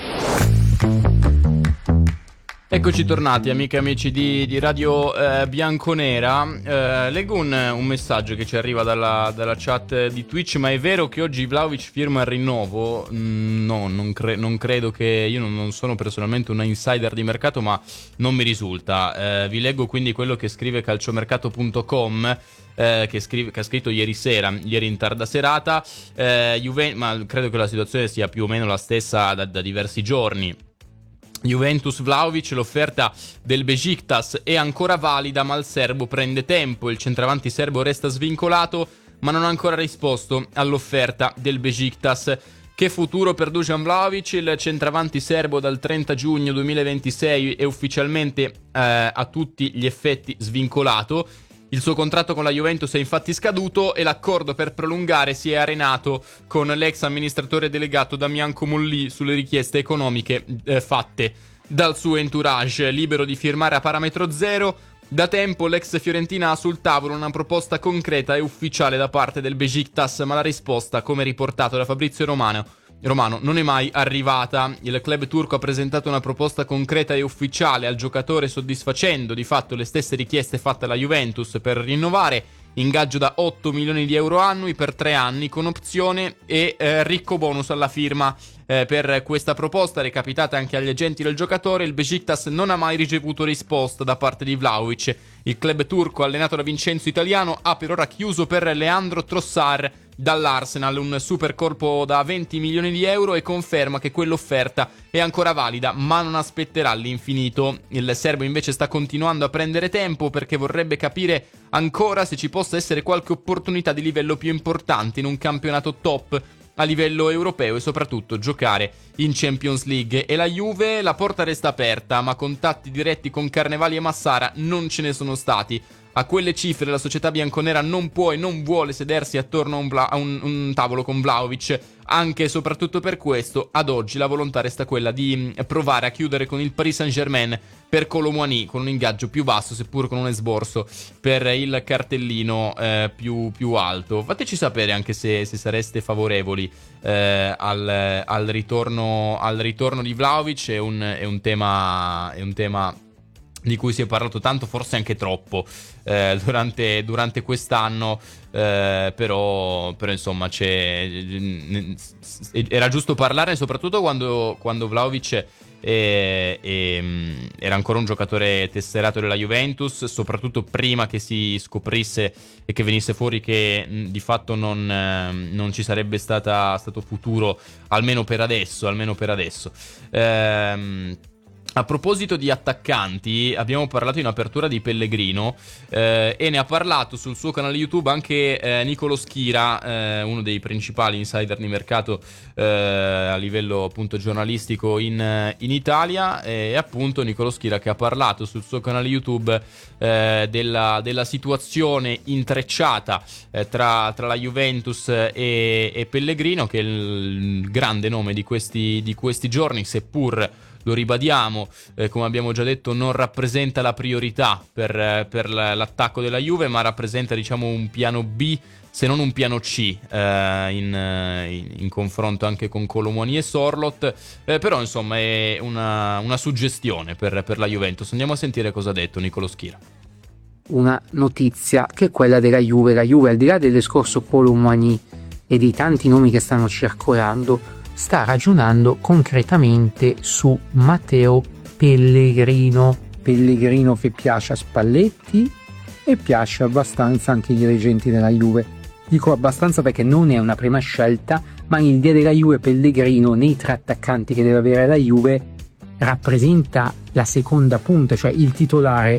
Eccoci tornati, amiche e amici di, di Radio eh, Bianconera. Eh, leggo un, un messaggio che ci arriva dalla, dalla chat di Twitch. Ma è vero che oggi Vlahovic firma il rinnovo? Mm, no, non, cre- non credo che... Io non, non sono personalmente un insider di mercato, ma non mi risulta. Eh, vi leggo quindi quello che scrive calciomercato punto com, eh, che, scrive, che ha scritto ieri sera, ieri in tarda serata. Eh, Juve- ma credo che la situazione sia più o meno la stessa da, da diversi giorni. Juventus Vlahovic, l'offerta del Besiktas è ancora valida, ma il serbo prende tempo. Il centravanti serbo resta svincolato, ma non ha ancora risposto all'offerta del Besiktas. Che futuro per Dusan Vlahovic? Il centravanti serbo dal trenta giugno duemilaventisei è ufficialmente eh, a tutti gli effetti svincolato. Il suo contratto con la Juventus è infatti scaduto e l'accordo per prolungare si è arenato con l'ex amministratore delegato Damian Comolli sulle richieste economiche eh, fatte dal suo entourage. Libero di firmare a parametro zero, da tempo l'ex fiorentina ha sul tavolo una proposta concreta e ufficiale da parte del Besiktas, ma la risposta, come riportato da Fabrizio Romano, Romano non è mai arrivata. Il club turco ha presentato una proposta concreta e ufficiale al giocatore, soddisfacendo di fatto le stesse richieste fatte alla Juventus per rinnovare. Ingaggio da otto milioni di euro annui per tre anni con opzione e eh, ricco bonus alla firma. Eh, per questa proposta, recapitata anche agli agenti del giocatore, il Besiktas non ha mai ricevuto risposta da parte di Vlahovic. Il club turco, allenato da Vincenzo Italiano, ha per ora chiuso per Leandro Trossard dall'Arsenal, un super colpo da venti milioni di euro, e conferma che quell'offerta è ancora valida, ma non aspetterà all'infinito. Il serbo invece sta continuando a prendere tempo perché vorrebbe capire ancora se ci possa essere qualche opportunità di livello più importante in un campionato top a livello europeo e soprattutto giocare in Champions League. E la Juve, la porta resta aperta, ma contatti diretti con Carnevali e Massara non ce ne sono stati. A quelle cifre la società bianconera non può e non vuole sedersi attorno a un, Vla- a un, un tavolo con Vlahovic. Anche e soprattutto per questo, ad oggi la volontà resta quella di provare a chiudere con il Paris Saint-Germain per Kolo Muani, con un ingaggio più basso, seppur con un esborso per il cartellino eh, più, più alto. Fateci sapere anche se, se sareste favorevoli eh, al, al, ritorno, al ritorno di Vlahovic. È un, è un tema... È un tema di cui si è parlato tanto, forse anche troppo, eh, durante, durante quest'anno, eh, però, però insomma c'è, era giusto parlarne, soprattutto quando, quando Vlahovic è, è, era ancora un giocatore tesserato della Juventus, soprattutto prima che si scoprisse e che venisse fuori che di fatto non, non ci sarebbe stata, stato futuro, almeno per adesso, almeno per adesso. Ehm... A proposito di attaccanti, abbiamo parlato in apertura di Pellegrino eh, e ne ha parlato sul suo canale YouTube anche eh, Nicolo Schira, eh, uno dei principali insider di mercato eh, a livello appunto giornalistico in, in Italia. E appunto Nicolo Schira che ha parlato sul suo canale YouTube eh, della, della situazione intrecciata eh, tra, tra la Juventus e, e Pellegrino, che è il grande nome di questi, di questi giorni, seppur lo ribadiamo, eh, come abbiamo già detto, non rappresenta la priorità per, eh, per l'attacco della Juve, ma rappresenta, diciamo, un piano B, se non un piano C, eh, in, in, in confronto anche con Kolo Muani e Sorloth. Eh, però, insomma, è una, una suggestione per, per la Juventus. Andiamo a sentire cosa ha detto Nicolo Schira. Una notizia che è quella della Juve. La Juve, al di là del discorso Kolo Muani e di tanti nomi che stanno circolando, sta ragionando concretamente su Matteo Pellegrino. Pellegrino che piace a Spalletti e piace abbastanza anche ai dirigenti della Juve. Dico abbastanza perché non è una prima scelta, ma l'idea della Juve, Pellegrino, nei tre attaccanti che deve avere la Juve, rappresenta la seconda punta, cioè il titolare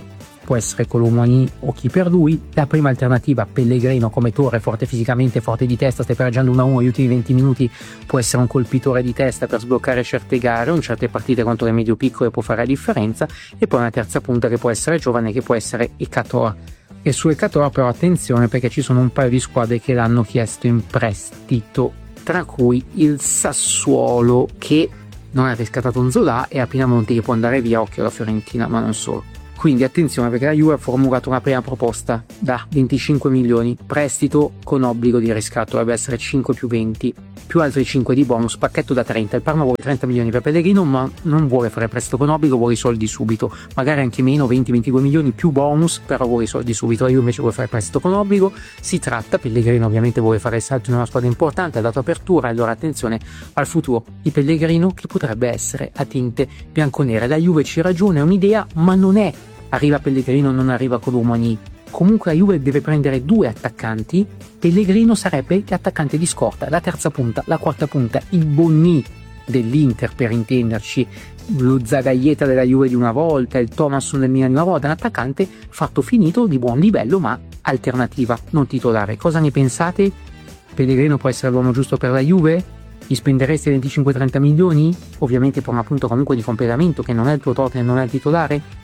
può essere Colomani o chi per lui. La prima alternativa, Pellegrino come torre, forte fisicamente, forte di testa, stai pareggiando uno a uno, gli ultimi venti minuti può essere un colpitore di testa per sbloccare certe gare, in certe partite contro le medio piccole può fare la differenza. E poi una terza punta che può essere giovane, che può essere Ekator. E su Ekator però attenzione, perché ci sono un paio di squadre che l'hanno chiesto in prestito, tra cui il Sassuolo, che non ha riscattato un Zola, e a Pinamonti che può andare via, occhio alla Fiorentina, ma non solo. Quindi attenzione, perché la Juve ha formulato una prima proposta da venticinque milioni, prestito con obbligo di riscatto, dovrebbe essere cinque più venti, più altri cinque di bonus, pacchetto da trenta. Il Parma vuole trenta milioni per Pellegrino, ma non vuole fare prestito con obbligo, vuole i soldi subito, magari anche meno, venti ventidue milioni più bonus, però vuole i soldi subito. La Juve invece vuole fare prestito con obbligo. Si tratta, Pellegrino ovviamente vuole fare il salto in una squadra importante, ha dato apertura, allora attenzione al futuro di Pellegrino, che potrebbe essere a tinte bianconere. La Juve ci ragiona, è un'idea, ma non è arriva Pellegrino, non arriva Colomani. Comunque la Juve deve prendere due attaccanti, Pellegrino sarebbe l'attaccante di scorta, la terza punta, la quarta punta, il Bonni dell'Inter per intenderci, lo Zagaieta della Juve di una volta, il Thomasson del Milan di una volta, un attaccante fatto finito, di buon livello, ma alternativa, non titolare. Cosa ne pensate? Pellegrino può essere l'uomo giusto per la Juve? Gli spendereste venticinque trenta milioni? Ovviamente per una punta comunque di completamento, che non è il tuo Tottenham, non è il titolare.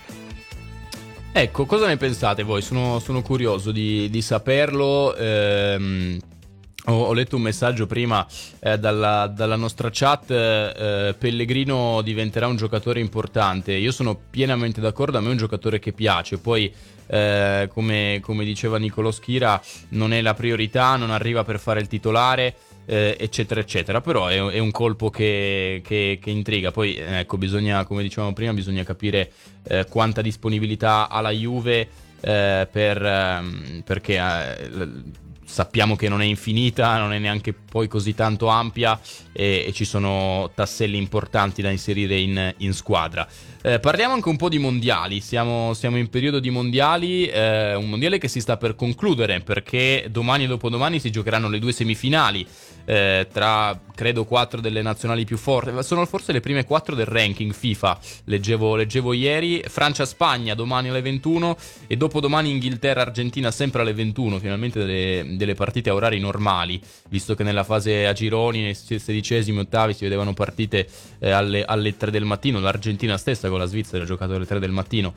Ecco, cosa ne pensate voi? Sono, sono curioso di, di saperlo. Ehm, ho, ho letto un messaggio prima eh, dalla, dalla nostra chat. eh, Pellegrino diventerà un giocatore importante. Io sono pienamente d'accordo, a me è un giocatore che piace. Poi, eh, come, come diceva Nicolò Schira, non è la priorità, non arriva per fare il titolare, Eh, eccetera eccetera, però è, è un colpo che, che, che intriga. Poi ecco, bisogna, come dicevamo prima, bisogna capire eh, quanta disponibilità ha la Juve, eh, per, ehm, perché eh, l- sappiamo che non è infinita, non è neanche poi così tanto ampia, e, e ci sono tasselli importanti da inserire in, in squadra. Eh, parliamo anche un po' di mondiali, siamo, siamo in periodo di mondiali, eh, un mondiale che si sta per concludere, perché domani e dopodomani si giocheranno le due semifinali, eh, tra credo quattro delle nazionali più forti, sono forse le prime quattro del ranking FIFA, leggevo, leggevo ieri. Francia-Spagna domani alle ventuno e dopodomani Inghilterra-Argentina sempre alle ventuno, finalmente delle, delle partite a orari normali, visto che nella fase a gironi, nei sedicesimi, ottavi si vedevano partite eh, alle, alle tre del mattino, l'Argentina stessa con la Svizzera ha giocato alle tre del mattino,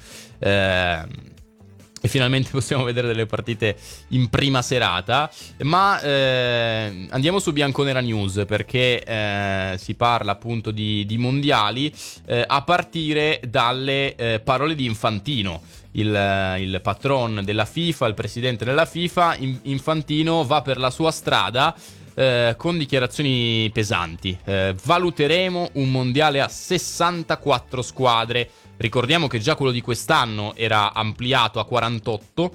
eh, e finalmente possiamo vedere delle partite in prima serata. Ma eh, andiamo su Bianconera News, perché eh, si parla appunto di, di mondiali, eh, a partire dalle eh, parole di Infantino, il, il patron della FIFA, il presidente della FIFA. Infantino va per la sua strada, Eh, con dichiarazioni pesanti. Eh, valuteremo un mondiale a sessantaquattro squadre. Ricordiamo che già quello di quest'anno era ampliato a quarantotto.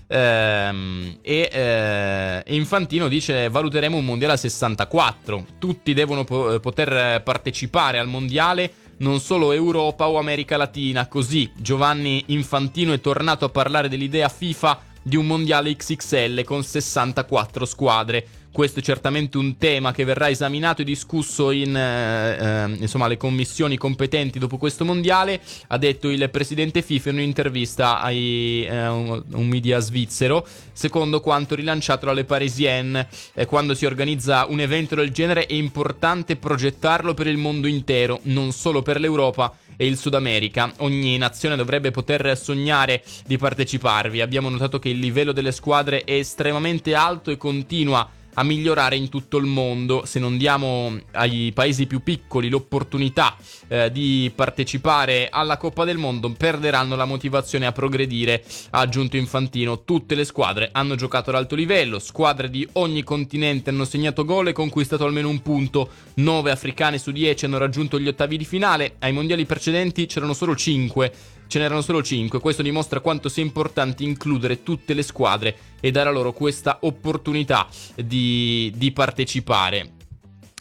Ehm, e, eh, e Infantino dice: valuteremo un mondiale a sessantaquattro. Tutti devono po- poter partecipare al mondiale, non solo Europa o America Latina. Così Giovanni Infantino è tornato a parlare dell'idea FIFA di un mondiale X X L con sessantaquattro squadre. Questo è certamente un tema che verrà esaminato e discusso in eh, eh, insomma, le commissioni competenti dopo questo mondiale, ha detto il presidente FIFA in un'intervista a eh, un, un media svizzero, secondo quanto rilanciato dalle Parisienne. Eh, quando si organizza un evento del genere è importante progettarlo per il mondo intero, non solo per l'Europa e il Sud America. Ogni nazione dovrebbe poter sognare di parteciparvi. Abbiamo notato che il livello delle squadre è estremamente alto e continua a migliorare in tutto il mondo. Se non diamo ai paesi più piccoli l'opportunità eh, di partecipare alla Coppa del Mondo, perderanno la motivazione a progredire, ha aggiunto Infantino. Tutte le squadre hanno giocato ad alto livello, squadre di ogni continente hanno segnato gol e conquistato almeno un punto. nove africane su dieci hanno raggiunto gli ottavi di finale. Ai mondiali precedenti c'erano solo cinque. Ce n'erano solo cinque. Questo dimostra quanto sia importante includere tutte le squadre e dare a loro questa opportunità di, di partecipare.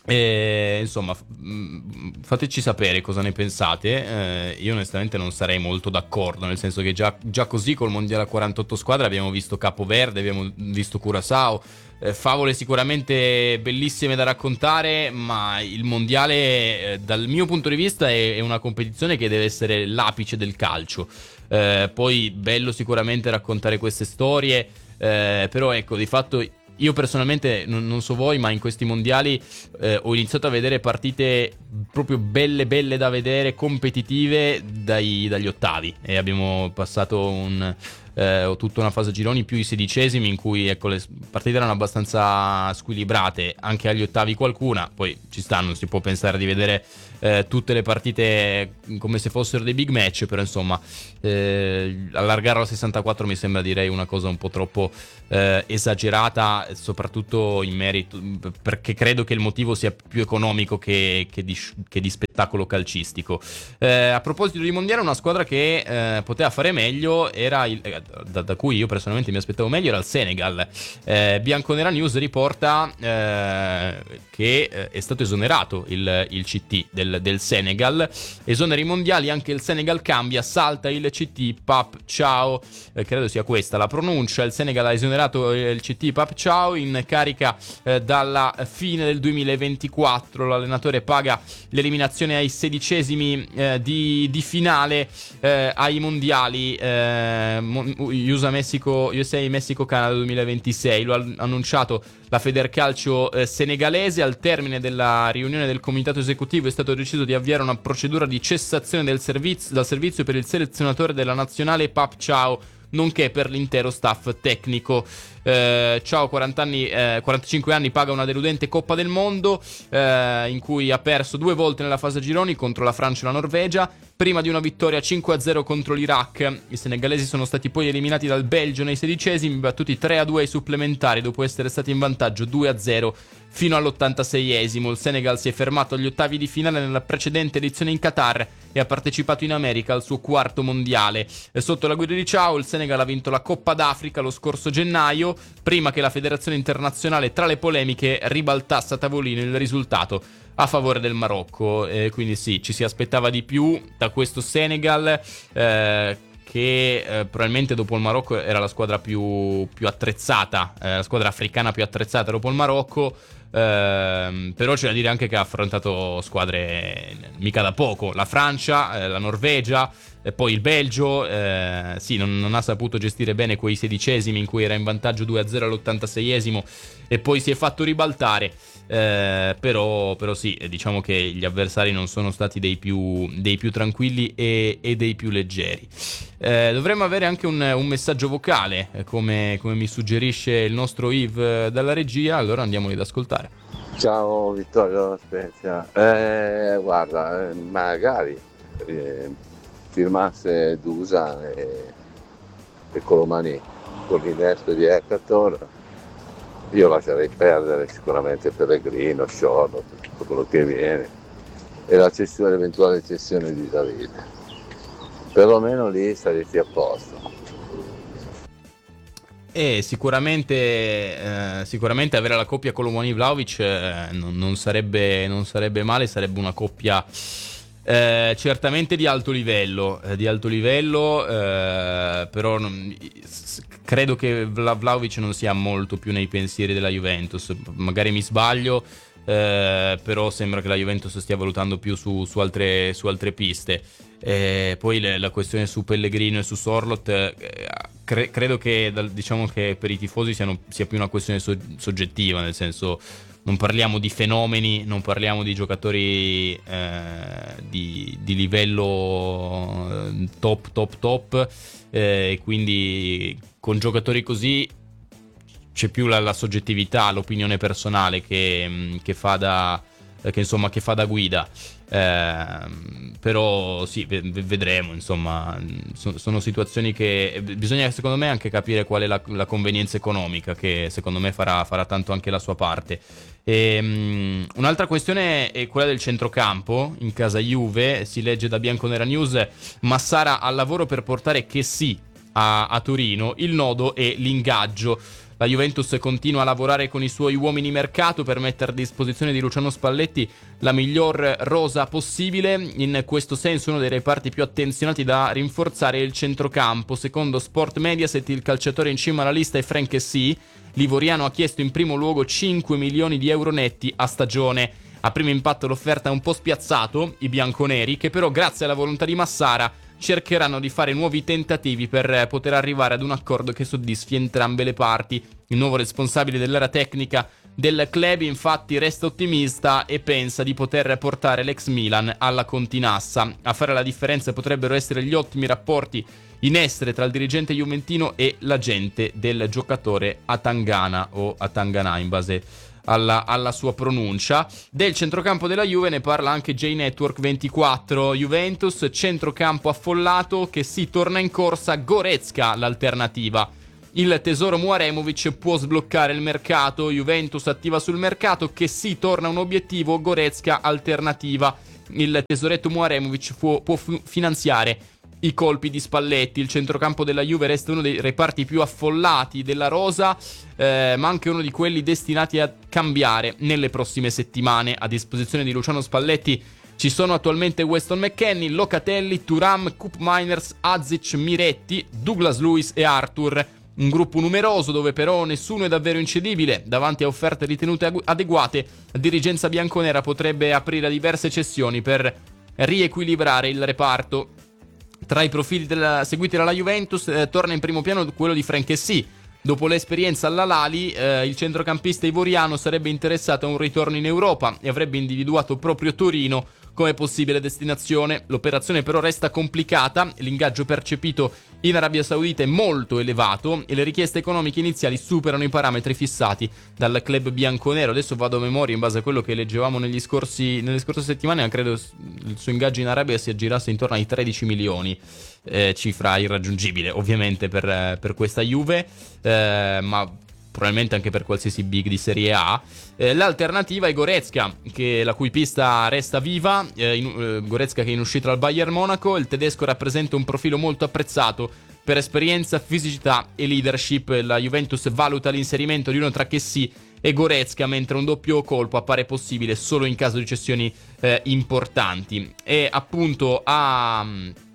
E, insomma, fateci sapere cosa ne pensate. eh, Io onestamente non sarei molto d'accordo, nel senso che già, già così col mondiale a quarantotto squadre abbiamo visto Capoverde, abbiamo visto Curaçao, eh, favole sicuramente bellissime da raccontare, ma il mondiale eh, dal mio punto di vista è, è una competizione che deve essere l'apice del calcio. eh, Poi bello sicuramente raccontare queste storie, eh, però ecco, di fatto io personalmente, non, non so voi, ma in questi mondiali eh, ho iniziato a vedere partite proprio belle belle da vedere, competitive dai, dagli ottavi, e abbiamo passato un, eh, tutta una fase a gironi più i sedicesimi in cui, ecco, le partite erano abbastanza squilibrate, anche agli ottavi qualcuna, poi ci stanno, si può pensare di vedere eh, tutte le partite come se fossero dei big match, però insomma eh, allargarlo a sessantaquattro mi sembra, direi, una cosa un po' troppo eh, esagerata, soprattutto in merito, perché credo che il motivo sia più economico che, che, di, che di spettacolo calcistico. Eh, a proposito di mondiale, una squadra che eh, poteva fare meglio era il, eh, da, da cui io personalmente mi aspettavo meglio, era il Senegal. eh, Bianconera News riporta eh, che eh, è stato esonerato il, il C T del, del Senegal. Esoneri mondiali, anche il Senegal cambia, salta il C T, Pap Ciao, eh, credo sia questa la pronuncia. Il Senegal ha esonerato il C T Pap Ciao in carica eh, dalla fine del duemilaventiquattro. L'allenatore paga l'eliminazione ai sedicesimi eh, di, di finale eh, ai mondiali eh, U S A Messico, U S A Messico Canada duemilaventisei. Lo ha annunciato la Federcalcio eh, senegalese. Al termine della riunione del comitato esecutivo è stato deciso di avviare una procedura di cessazione del servizio, dal servizio per il selezionatore della nazionale Pap Ciao, nonché per l'intero staff tecnico. Eh, Ciao, quaranta anni, eh, quarantacinque anni, paga una deludente Coppa del Mondo eh, in cui ha perso due volte nella fase a gironi contro la Francia e la Norvegia, prima di una vittoria cinque a zero contro l'Iraq. I senegalesi sono stati poi eliminati dal Belgio nei sedicesimi, battuti tre a due ai supplementari dopo essere stati in vantaggio due a zero fino all'ottantaseiesimo. Il Senegal si è fermato agli ottavi di finale nella precedente edizione in Qatar e ha partecipato in America al suo quarto mondiale. E sotto la guida di Ciao, il Senegal ha vinto la Coppa d'Africa lo scorso gennaio, prima che la federazione internazionale, tra le polemiche, ribaltasse a tavolino il risultato a favore del Marocco. Eh, quindi sì, ci si aspettava di più da questo Senegal, eh, che eh, probabilmente dopo il Marocco era la squadra più, più attrezzata, eh, la squadra africana più attrezzata dopo il Marocco. Uh, però c'è da dire anche che ha affrontato squadre mica da poco, la Francia, eh, la Norvegia e poi il Belgio. eh, sì, non, non ha saputo gestire bene quei sedicesimi in cui era in vantaggio due a zero all'ottantaseiesimo e poi si è fatto ribaltare. eh, però, però sì, diciamo che gli avversari non sono stati dei più, dei più tranquilli e, e dei più leggeri. Eh, dovremmo avere anche un, un messaggio vocale, eh, come, come mi suggerisce il nostro Yves dalla regia, allora andiamoli ad ascoltare. Ciao Vittorio Spezia, eh, guarda, magari eh, firmasse Dusan e, e Colomani con l'innesto di Hector, io lascerei perdere sicuramente Pellegrino, Sciorro, tutto quello che viene, e la cessione, l'eventuale cessione di Davide. Perlomeno lì saresti a posto. E sicuramente, eh, sicuramente avere la coppia Colomani-Vlahovic eh, non, non, sarebbe, non sarebbe male, sarebbe una coppia eh, certamente di alto livello, eh, di alto livello eh, però non, credo che Vlahovic non sia molto più nei pensieri della Juventus, magari mi sbaglio. Eh, però sembra che la Juventus stia valutando più su, su, altre, su altre piste. Eh, poi le, la questione su Pellegrino e su Sorloth, eh, cre- credo che diciamo che per i tifosi siano, sia più una questione so- soggettiva, nel senso, non parliamo di fenomeni, non parliamo di giocatori eh, di, di livello top top top, e eh, quindi con giocatori così c'è più la, la soggettività, l'opinione personale che, che fa da che insomma che fa da guida. Eh, però sì, vedremo, insomma, so, sono situazioni che bisogna, secondo me, anche capire qual è la, la convenienza economica, che secondo me farà, farà tanto anche la sua parte. E, um, un'altra questione è quella del centrocampo in casa Juve. Si legge da Bianconera News: Massara al lavoro per portare Chessy A, a Torino, il nodo è l'ingaggio. La Juventus continua a lavorare con i suoi uomini mercato per mettere a disposizione di Luciano Spalletti la miglior rosa possibile. In questo senso uno dei reparti più attenzionati da rinforzare è il centrocampo. Secondo Sport Mediaset il calciatore in cima alla lista è Franck Kessié. L'ivoriano ha chiesto in primo luogo cinque milioni di euro netti a stagione. A primo impatto l'offerta è un po' spiazzato i bianconeri, che però grazie alla volontà di Massara cercheranno di fare nuovi tentativi per poter arrivare ad un accordo che soddisfi entrambe le parti. Il nuovo responsabile dell'area tecnica del club infatti resta ottimista e pensa di poter portare l'ex Milan alla Continassa. A fare la differenza potrebbero essere gli ottimi rapporti in essere tra il dirigente juventino e l'agente del giocatore Atangana o Atangana in base Alla, alla sua pronuncia. Del centrocampo della Juve ne parla anche J-Network ventiquattro. Juventus, centrocampo affollato, che si torna in corsa, Goretzka l'alternativa. Il tesoro Muaremovic può sbloccare il mercato, Juventus attiva sul mercato, che si torna un obiettivo, Goretzka alternativa. Il tesoretto Muaremovic può, può finanziare i colpi di Spalletti. Il centrocampo della Juve resta uno dei reparti più affollati della rosa, eh, ma anche uno di quelli destinati a cambiare nelle prossime settimane. A disposizione di Luciano Spalletti ci sono attualmente Weston McKennie, Locatelli, Thuram, Koop Meiners, Azic, Miretti, Douglas Luiz e Arthur. Un gruppo numeroso dove però nessuno è davvero incedibile. Davanti a offerte ritenute adeguate, la dirigenza bianconera potrebbe aprire a diverse cessioni per riequilibrare il reparto. Tra i profili della, seguiti dalla Juventus eh, torna in primo piano quello di Franck Kessié. Dopo l'esperienza all'Al-Ahly, eh, il centrocampista ivoriano sarebbe interessato a un ritorno in Europa e avrebbe individuato proprio Torino come possibile destinazione. L'operazione però resta complicata, l'ingaggio percepito in Arabia Saudita è molto elevato e le richieste economiche iniziali superano i parametri fissati dal club bianconero. Adesso vado a memoria in base a quello che leggevamo negli scorsi, nelle scorse settimane, ma credo il suo ingaggio in Arabia si aggirasse intorno ai tredici milioni, eh, cifra irraggiungibile ovviamente per, per questa Juve, eh, ma probabilmente anche per qualsiasi big di Serie A. Eh, l'alternativa è Goretzka, che, la cui pista resta viva. Eh, in, eh, Goretzka che è in uscita dal Bayern Monaco. Il tedesco rappresenta un profilo molto apprezzato per esperienza, fisicità e leadership. La Juventus valuta l'inserimento di uno tra Kessié e Goretzka, mentre un doppio colpo appare possibile solo in caso di cessioni eh, importanti. E appunto a...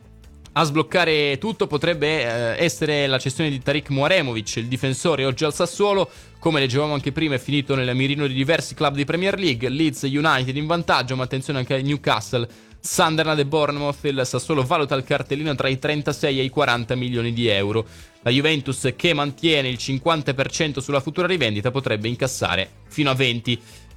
A sbloccare tutto potrebbe eh, essere la cessione di Tariq Muaremovic, il difensore oggi al Sassuolo. Come leggevamo anche prima, è finito nel mirino di diversi club di Premier League. Leeds United in vantaggio, ma attenzione anche a Newcastle, Sunderland e Bournemouth. Il Sassuolo valuta il cartellino tra i trentasei e i quaranta milioni di euro. La Juventus, che mantiene il cinquanta per cento sulla futura rivendita, potrebbe incassare fino a venti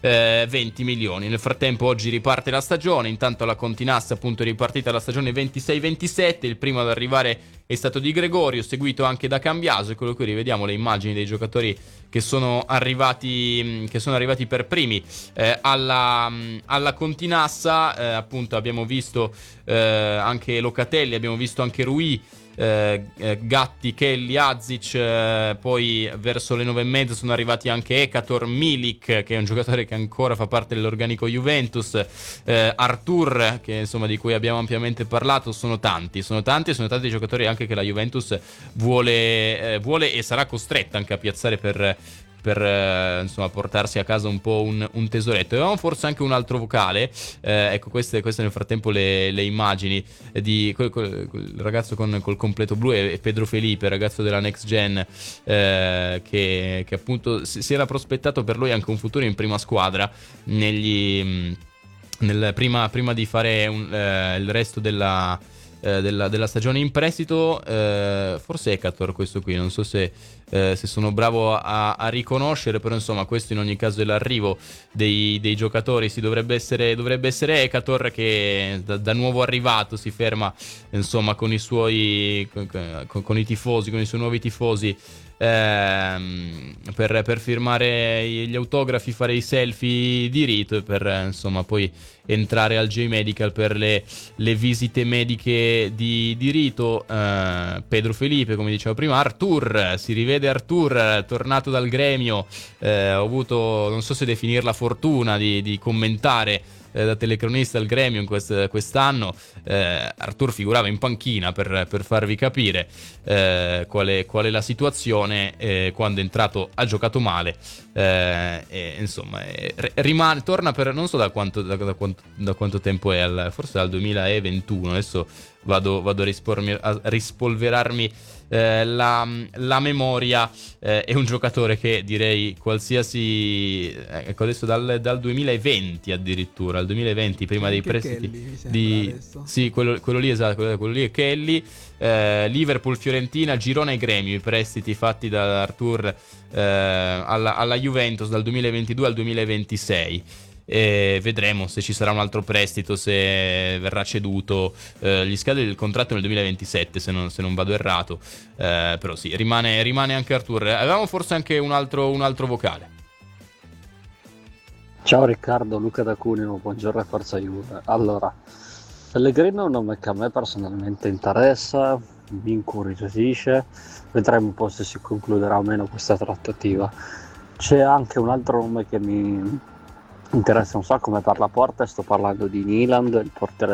milioni. Nel frattempo oggi riparte la stagione. Intanto la Continassa appunto è ripartita la stagione ventisei ventisette. Il primo ad arrivare è stato Di Gregorio, seguito anche da Cambiaso. Eccolo qui, rivediamo le immagini dei giocatori che sono arrivati che sono arrivati per primi eh, alla, alla Continassa. Eh, appunto abbiamo visto eh, anche Locatelli, abbiamo visto anche Rui, Eh, eh, Gatti, Kelly, Azic, eh, poi verso le nove e mezza sono arrivati anche Ekator, Milik, che è un giocatore che ancora fa parte dell'organico Juventus, eh, Arthur, che insomma di cui abbiamo ampiamente parlato. Sono tanti, sono tanti, sono tanti giocatori anche che la Juventus vuole, eh, vuole e sarà costretta anche a piazzare per per eh, insomma portarsi a casa un po' un, un tesoretto. Avevamo forse anche un altro vocale, eh, ecco queste, queste nel frattempo le, le immagini di quel, quel, quel ragazzo con col completo blu è Pedro Felipe, ragazzo della Next Gen, eh, che, che appunto si, si era prospettato per lui anche un futuro in prima squadra negli, nel, prima, prima di fare un, eh, il resto della Della, della stagione in prestito. Eh, forse Ekator questo qui, non so se, eh, se sono bravo a, a riconoscere, però insomma questo in ogni caso è l'arrivo dei, dei giocatori. Si dovrebbe essere, dovrebbe essere Ekator, che da, da nuovo arrivato si ferma insomma con i suoi con, con i tifosi, con i suoi nuovi tifosi, ehm, per, per firmare gli autografi, fare i selfie di rito e per insomma poi entrare al J-Medical per le, le visite mediche di, di rito. eh, Pedro Felipe, come dicevo prima. Arthur, si rivede Arthur tornato dal gremio. eh, ho avuto, non so se definirla fortuna di, di commentare eh, da telecronista al Gremio in quest- quest'anno. eh, Artur figurava in panchina per, per farvi capire eh, qual, è, qual è la situazione. eh, quando è entrato ha giocato male, eh, e, insomma eh, rimane, torna per non so da quanto, da, da quanto, da quanto tempo è, al, forse dal duemilaventuno. Adesso vado, vado a, rispolmi- a rispolverarmi eh, la, la memoria. eh, è un giocatore che direi qualsiasi eh, ecco adesso dal, dal duemilaventi addirittura, al duemilaventi, prima dei prestiti Kelly, di sì, quello, quello lì esatto, quello, quello lì è Kelly. eh, Liverpool, Fiorentina, Girona e Gremio, i prestiti fatti da Artur eh, alla, alla Juventus dal duemilaventidue al duemilaventisei. E vedremo se ci sarà un altro prestito, se verrà ceduto. eh, gli scade il contratto nel duemilaventisette, se non, se non vado errato. eh, però sì, rimane, rimane anche Artur. Avevamo forse anche un altro, un altro vocale. Ciao Riccardo, Luca da Cuneo, buongiorno e forza Juve. Allora, Pellegrino è un nome che a me personalmente interessa, mi incuriosisce, vedremo un po' se si concluderà o meno questa trattativa. C'è anche un altro nome che mi interessa un sacco come per la porta, sto parlando di Nyland, il portiere